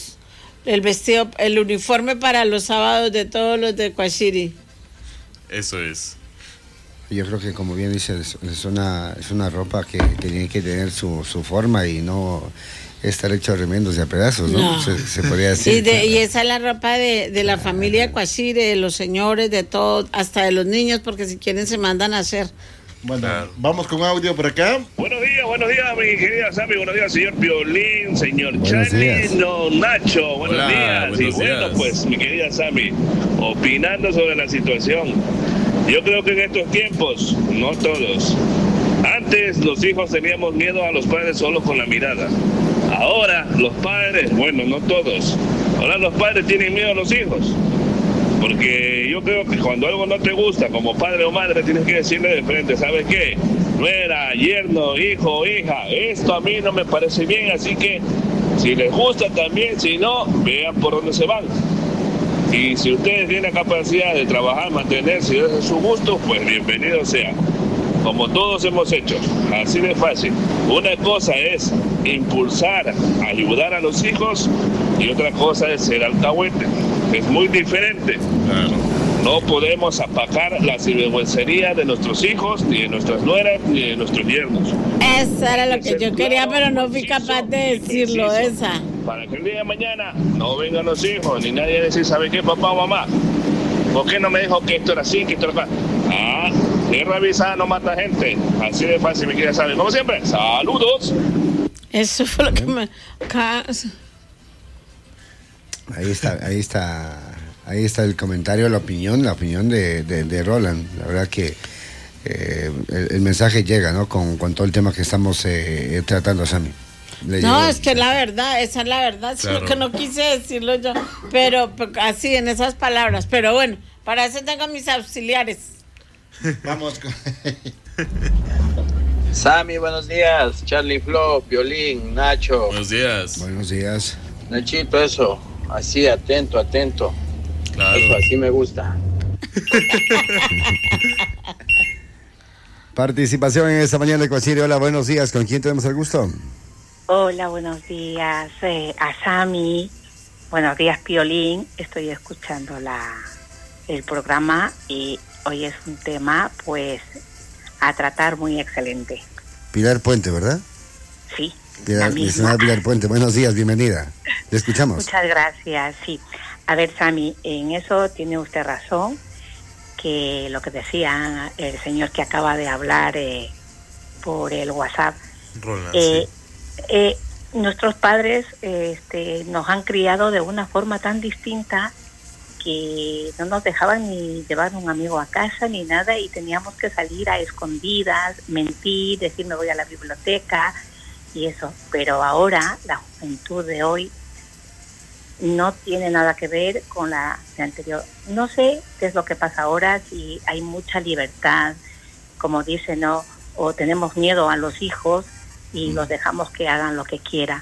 Speaker 2: el vestido, el uniforme para los sábados de todos los de Kwashiri.
Speaker 4: Eso es.
Speaker 1: Yo creo que, como bien dices, es una ropa que tiene que tener su forma y no estar hecho de remiendos y a pedazos, ¿no? Se podría decir.
Speaker 2: Y esa es la ropa de la familia Kwashiri, de los señores, de todos, hasta de los niños, porque si quieren se mandan a hacer.
Speaker 3: Bueno, vamos con audio por acá.
Speaker 6: Buenos días, mi querida Sammy. Buenos días, señor Piolín, señor Charlie, don Nacho. Buenos días. Bueno, pues, mi querida Sammy, opinando sobre la situación. Yo creo que en estos tiempos, no todos. Antes los hijos teníamos miedo a los padres solo con la mirada. Ahora los padres, bueno, no todos. Ahora los padres tienen miedo a los hijos. Porque yo creo que cuando algo no te gusta, como padre o madre, tienes que decirle de frente, ¿sabes qué? Nuera, yerno, hijo, hija, esto a mí no me parece bien, así que si les gusta también, si no, vean por dónde se van. Y si ustedes tienen la capacidad de trabajar, mantenerse y darse su gusto, pues bienvenido sea. Como todos hemos hecho, así de fácil. Una cosa es impulsar, ayudar a los hijos y otra cosa es ser alcahuete. Es muy diferente. Claro. No podemos apacar la sinvergüencería de nuestros hijos, ni de nuestras nueras, ni de nuestros yernos.
Speaker 2: Eso era lo que yo quería, pero no fui capaz de decirlo, esa.
Speaker 6: Para que el día de mañana no vengan los hijos, ni nadie a decir, ¿sabe qué, papá o mamá? ¿Por qué no me dijo que esto era así, que esto era así? Tierra avisada no mata gente. Así de fácil, me quiere saber. Como siempre, saludos.
Speaker 2: Eso fue lo que me...
Speaker 1: Ahí está el comentario, la opinión de Roland. La verdad que el mensaje llega, ¿no? Con todo el tema que estamos tratando, Sammy.
Speaker 2: No, es que la verdad, esa es la verdad, claro. Sino que no quise decirlo yo, pero así en esas palabras. Pero bueno, para eso tengo mis auxiliares.
Speaker 3: Vamos con...
Speaker 7: Sammy, buenos días. Charlie Flo, Piolín, Nacho.
Speaker 4: Buenos días.
Speaker 1: Buenos días.
Speaker 7: Nachito, eso, así, atento. Claro. Eso, así me gusta.
Speaker 1: Participación en esta mañana de Kwashiri. Hola, buenos días. ¿Con quién tenemos el gusto?
Speaker 8: Hola, buenos días a Sammy. Buenos días, Piolín. Estoy escuchando el programa y hoy es un tema, pues, a tratar muy excelente.
Speaker 1: Pilar Puente, ¿verdad?
Speaker 8: Sí.
Speaker 1: Pilar Puente, buenos días, bienvenida. Le escuchamos.
Speaker 8: Muchas gracias, sí. A ver, Sammy, en eso tiene usted razón, que lo que decía el señor que acaba de hablar por el WhatsApp.
Speaker 4: Roland, sí.
Speaker 8: Nuestros padres nos han criado de una forma tan distinta que no nos dejaban ni llevar un amigo a casa ni nada y teníamos que salir a escondidas, mentir, decir me voy a la biblioteca y eso. Pero ahora la juventud de hoy no tiene nada que ver con la de anterior. No sé qué es lo que pasa ahora, si hay mucha libertad, como dicen, ¿no? O tenemos miedo a los hijos y los dejamos que hagan lo que quieran.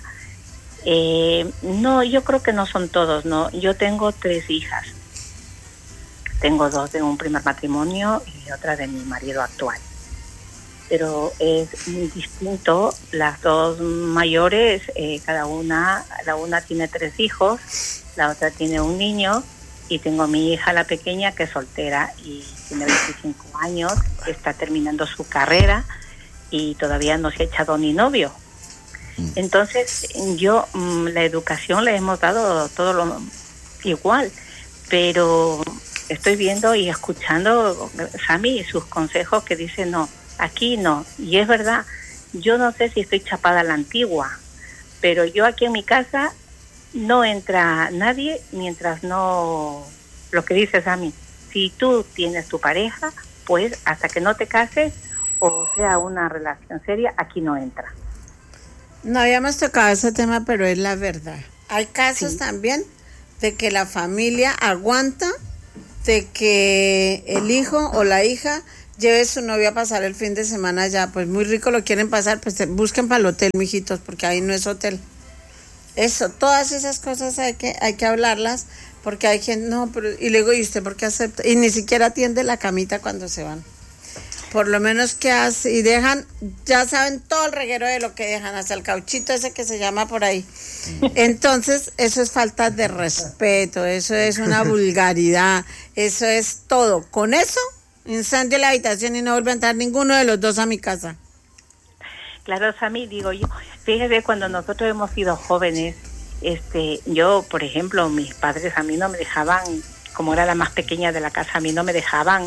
Speaker 8: No, yo creo que no son todos, ¿no? Yo tengo 3 hijas. Tengo 2 de un primer matrimonio y otra de mi marido actual. Pero es muy distinto. Las 2 mayores, la una tiene 3 hijos, la otra tiene un niño, y tengo mi hija, la pequeña, que es soltera y tiene 25 años, está terminando su carrera y todavía no se ha echado ni novio. Entonces, yo, la educación le hemos dado todo lo igual, pero estoy viendo y escuchando, Sammy, sus consejos que dicen no, aquí no. Y es verdad, yo no sé si estoy chapada a la antigua, pero yo aquí en mi casa no entra nadie mientras no, lo que dice Sammy, si tú tienes tu pareja, pues hasta que no te cases o sea una relación seria, aquí no entra.
Speaker 2: No habíamos tocado ese tema, pero es la verdad. Hay casos también de que la familia aguanta de que el hijo o la hija lleve a su novia a pasar el fin de semana allá. Pues muy rico lo quieren pasar, pues busquen para el hotel, mijitos, porque ahí no es hotel. Eso, todas esas cosas hay que hablarlas, porque hay gente, no, pero, y luego, ¿y usted por qué acepta? Y ni siquiera atiende la camita cuando se van. Por lo menos que hace, y dejan, ya saben todo el reguero de lo que dejan, hasta el cauchito ese que se llama por ahí. Entonces, eso es falta de respeto, eso es una vulgaridad, eso es todo. Con eso, incendio la habitación y no vuelve a entrar ninguno de los dos a mi casa.
Speaker 8: Claro, Sammy, digo yo, fíjese, cuando nosotros hemos sido jóvenes, yo, por ejemplo, mis padres a mí no me dejaban, como era la más pequeña de la casa, a mí no me dejaban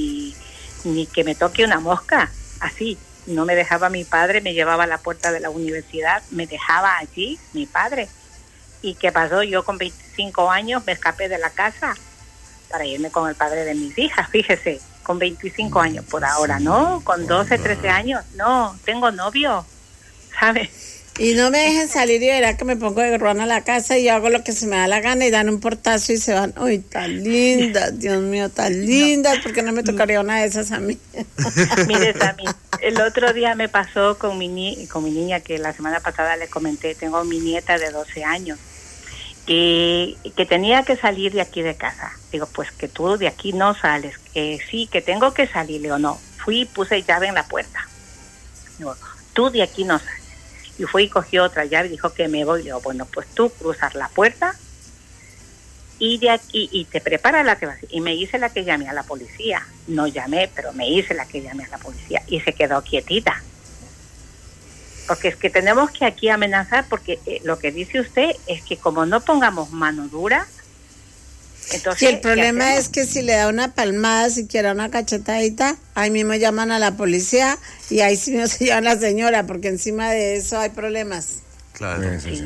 Speaker 8: ni que me toque una mosca, así, no me dejaba mi padre, me llevaba a la puerta de la universidad, me dejaba allí mi padre. ¿Y qué pasó? Yo con 25 años me escapé de la casa para irme con el padre de mis hijas, fíjese, con 25 años, por ahora no, con 12, 13 años, no, tengo novio, ¿sabes?
Speaker 2: Y no me dejen salir y verá que me pongo de ruana a la casa y hago lo que se me da la gana y dan un portazo y se van. Uy, tan lindas, Dios mío, tan lindas, porque no me tocaría una de esas a mí.
Speaker 8: Mire, Sammy, el otro día me pasó con mi niña, que la semana pasada le comenté, tengo mi nieta de 12 años, que tenía que salir de aquí de casa. Digo, pues que tú de aquí no sales, que sí, que tengo que salir. Le digo, no, fui y puse llave en la puerta. Digo, tú de aquí no sales. Y fue y cogió otra llave y dijo que me voy. Le digo, bueno, pues tú cruzas la puerta y de aquí y te preparas la que vas. Y me hice la que llamé a la policía. No llamé, pero me hice la que llamé a la policía y se quedó quietita. Porque es que tenemos que aquí amenazar, porque lo que dice usted es que como no pongamos mano dura, entonces...
Speaker 2: Sí, el problema es que si le da una palmada, siquiera una cachetadita, ahí mismo llaman a la policía y ahí sí no se llevan a la señora, porque encima de eso hay problemas.
Speaker 4: Claro.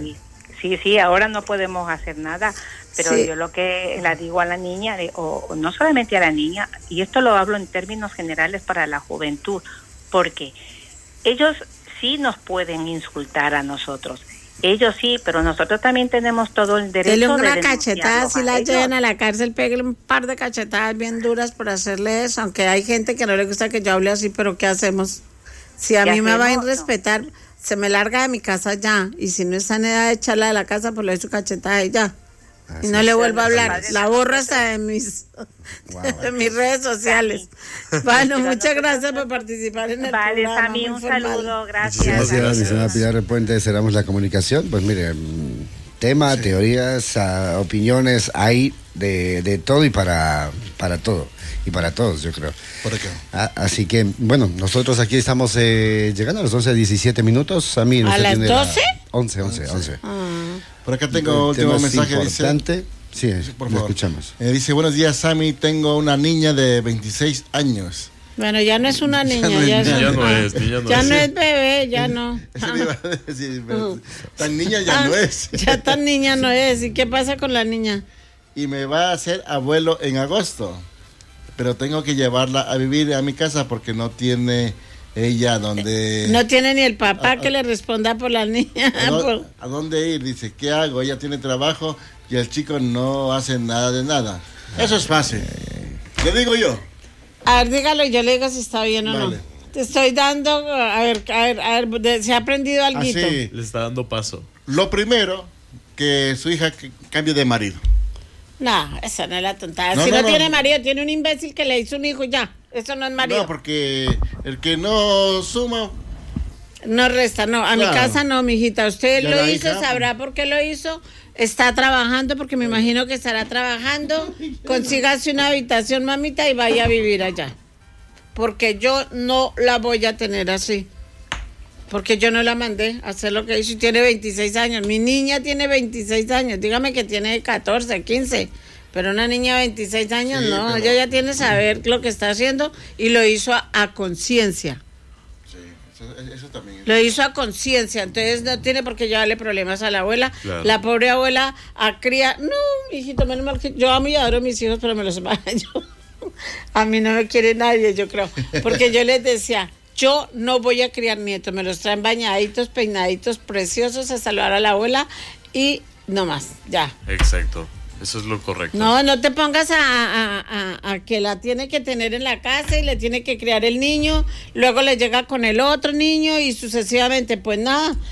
Speaker 8: Sí, ahora no podemos hacer nada, pero sí. Yo lo que le digo a la niña, o no solamente a la niña, y esto lo hablo en términos generales para la juventud, porque ellos sí nos pueden insultar a nosotros. Ellos sí, pero nosotros también tenemos todo el derecho de
Speaker 2: una cachetada, si la llevan a la cárcel, pégale un par de cachetadas bien duras por hacerle eso, aunque hay gente que no le gusta que yo hable así, pero ¿qué hacemos? Si a mí me va a respetar, no. Se me larga de mi casa ya, y si no está en edad de echarla de la casa, pues le doy su cachetada y ya. Así y no le vuelvo a hablar, la borro hasta de mis redes sociales. Bueno, muchas gracias por participar en el programa.
Speaker 8: Vale, Sammy, un saludo, gracias.
Speaker 1: Gracias, mi señora Pilar Repuente, cerramos la comunicación. Pues mire, tema, teorías, opiniones, hay de todo y para todo. Y para todos, yo creo.
Speaker 3: ¿Por qué?
Speaker 1: Así que, bueno, nosotros aquí estamos llegando a los 11:17 minutos. A mí
Speaker 2: ¿A las 12?
Speaker 1: 11.
Speaker 3: Por acá tengo último mensaje.
Speaker 1: Importante. Sí,
Speaker 3: por
Speaker 1: lo
Speaker 3: favor.
Speaker 1: Escuchamos.
Speaker 3: Dice, buenos días, Sammy, tengo una niña de 26 años.
Speaker 2: Bueno, ya no es una niña, ya no es bebé, ya no.
Speaker 3: Eso le iba a decir, tan niña ya no es.
Speaker 2: Ya tan niña no es. ¿Y qué pasa con la niña?
Speaker 3: Y me va a hacer abuelo en agosto, pero tengo que llevarla a vivir a mi casa porque no tiene ella donde...
Speaker 2: No tiene ni el papá que le responda por la niña.
Speaker 3: ¿A dónde ir? Dice, ¿qué hago? Ella tiene trabajo y el chico no hace nada de nada. Eso es fácil. Le digo yo.
Speaker 2: A ver, dígalo y yo le digo si está bien o
Speaker 3: vale.
Speaker 2: No. Te estoy dando, a ver, ¿se ha aprendido algo?
Speaker 3: Sí.
Speaker 4: Le está dando paso.
Speaker 3: Lo primero, que su hija cambie de marido.
Speaker 2: No, esa no es la tontada. Si no tiene marido, tiene un imbécil que le hizo un hijo ya. Eso no es marido.
Speaker 3: No, porque el que no suma...
Speaker 2: No resta, no. A mi casa no, mijita. Usted
Speaker 3: ya
Speaker 2: lo hizo,
Speaker 3: hija,
Speaker 2: sabrá por qué lo hizo. Está trabajando, porque me imagino que estará trabajando. Consígase una habitación, mamita, y vaya a vivir allá. Porque yo no la voy a tener así. Porque yo no la mandé a hacer lo que hizo y tiene 26 años. Mi niña tiene 26 años. Dígame que tiene 14, 15. Pero una niña de 26 años, sí, no. Ella ya tiene que saber lo que está haciendo y lo hizo a conciencia.
Speaker 3: Sí, eso también.
Speaker 2: Lo hizo a conciencia. Entonces no tiene por qué llevarle problemas a la abuela. Claro. La pobre abuela a cría. No, hijito, menos mal que yo amo y adoro a mis hijos, pero me los baño. A mí no me quiere nadie, yo creo. Porque yo les decía... Yo no voy a criar nietos, me los traen bañaditos, peinaditos, preciosos, a saludar a la abuela y no más, ya.
Speaker 4: Exacto, eso es lo correcto.
Speaker 2: No te pongas a que la tiene que tener en la casa y le tiene que criar el niño, luego le llega con el otro niño y sucesivamente, pues nada,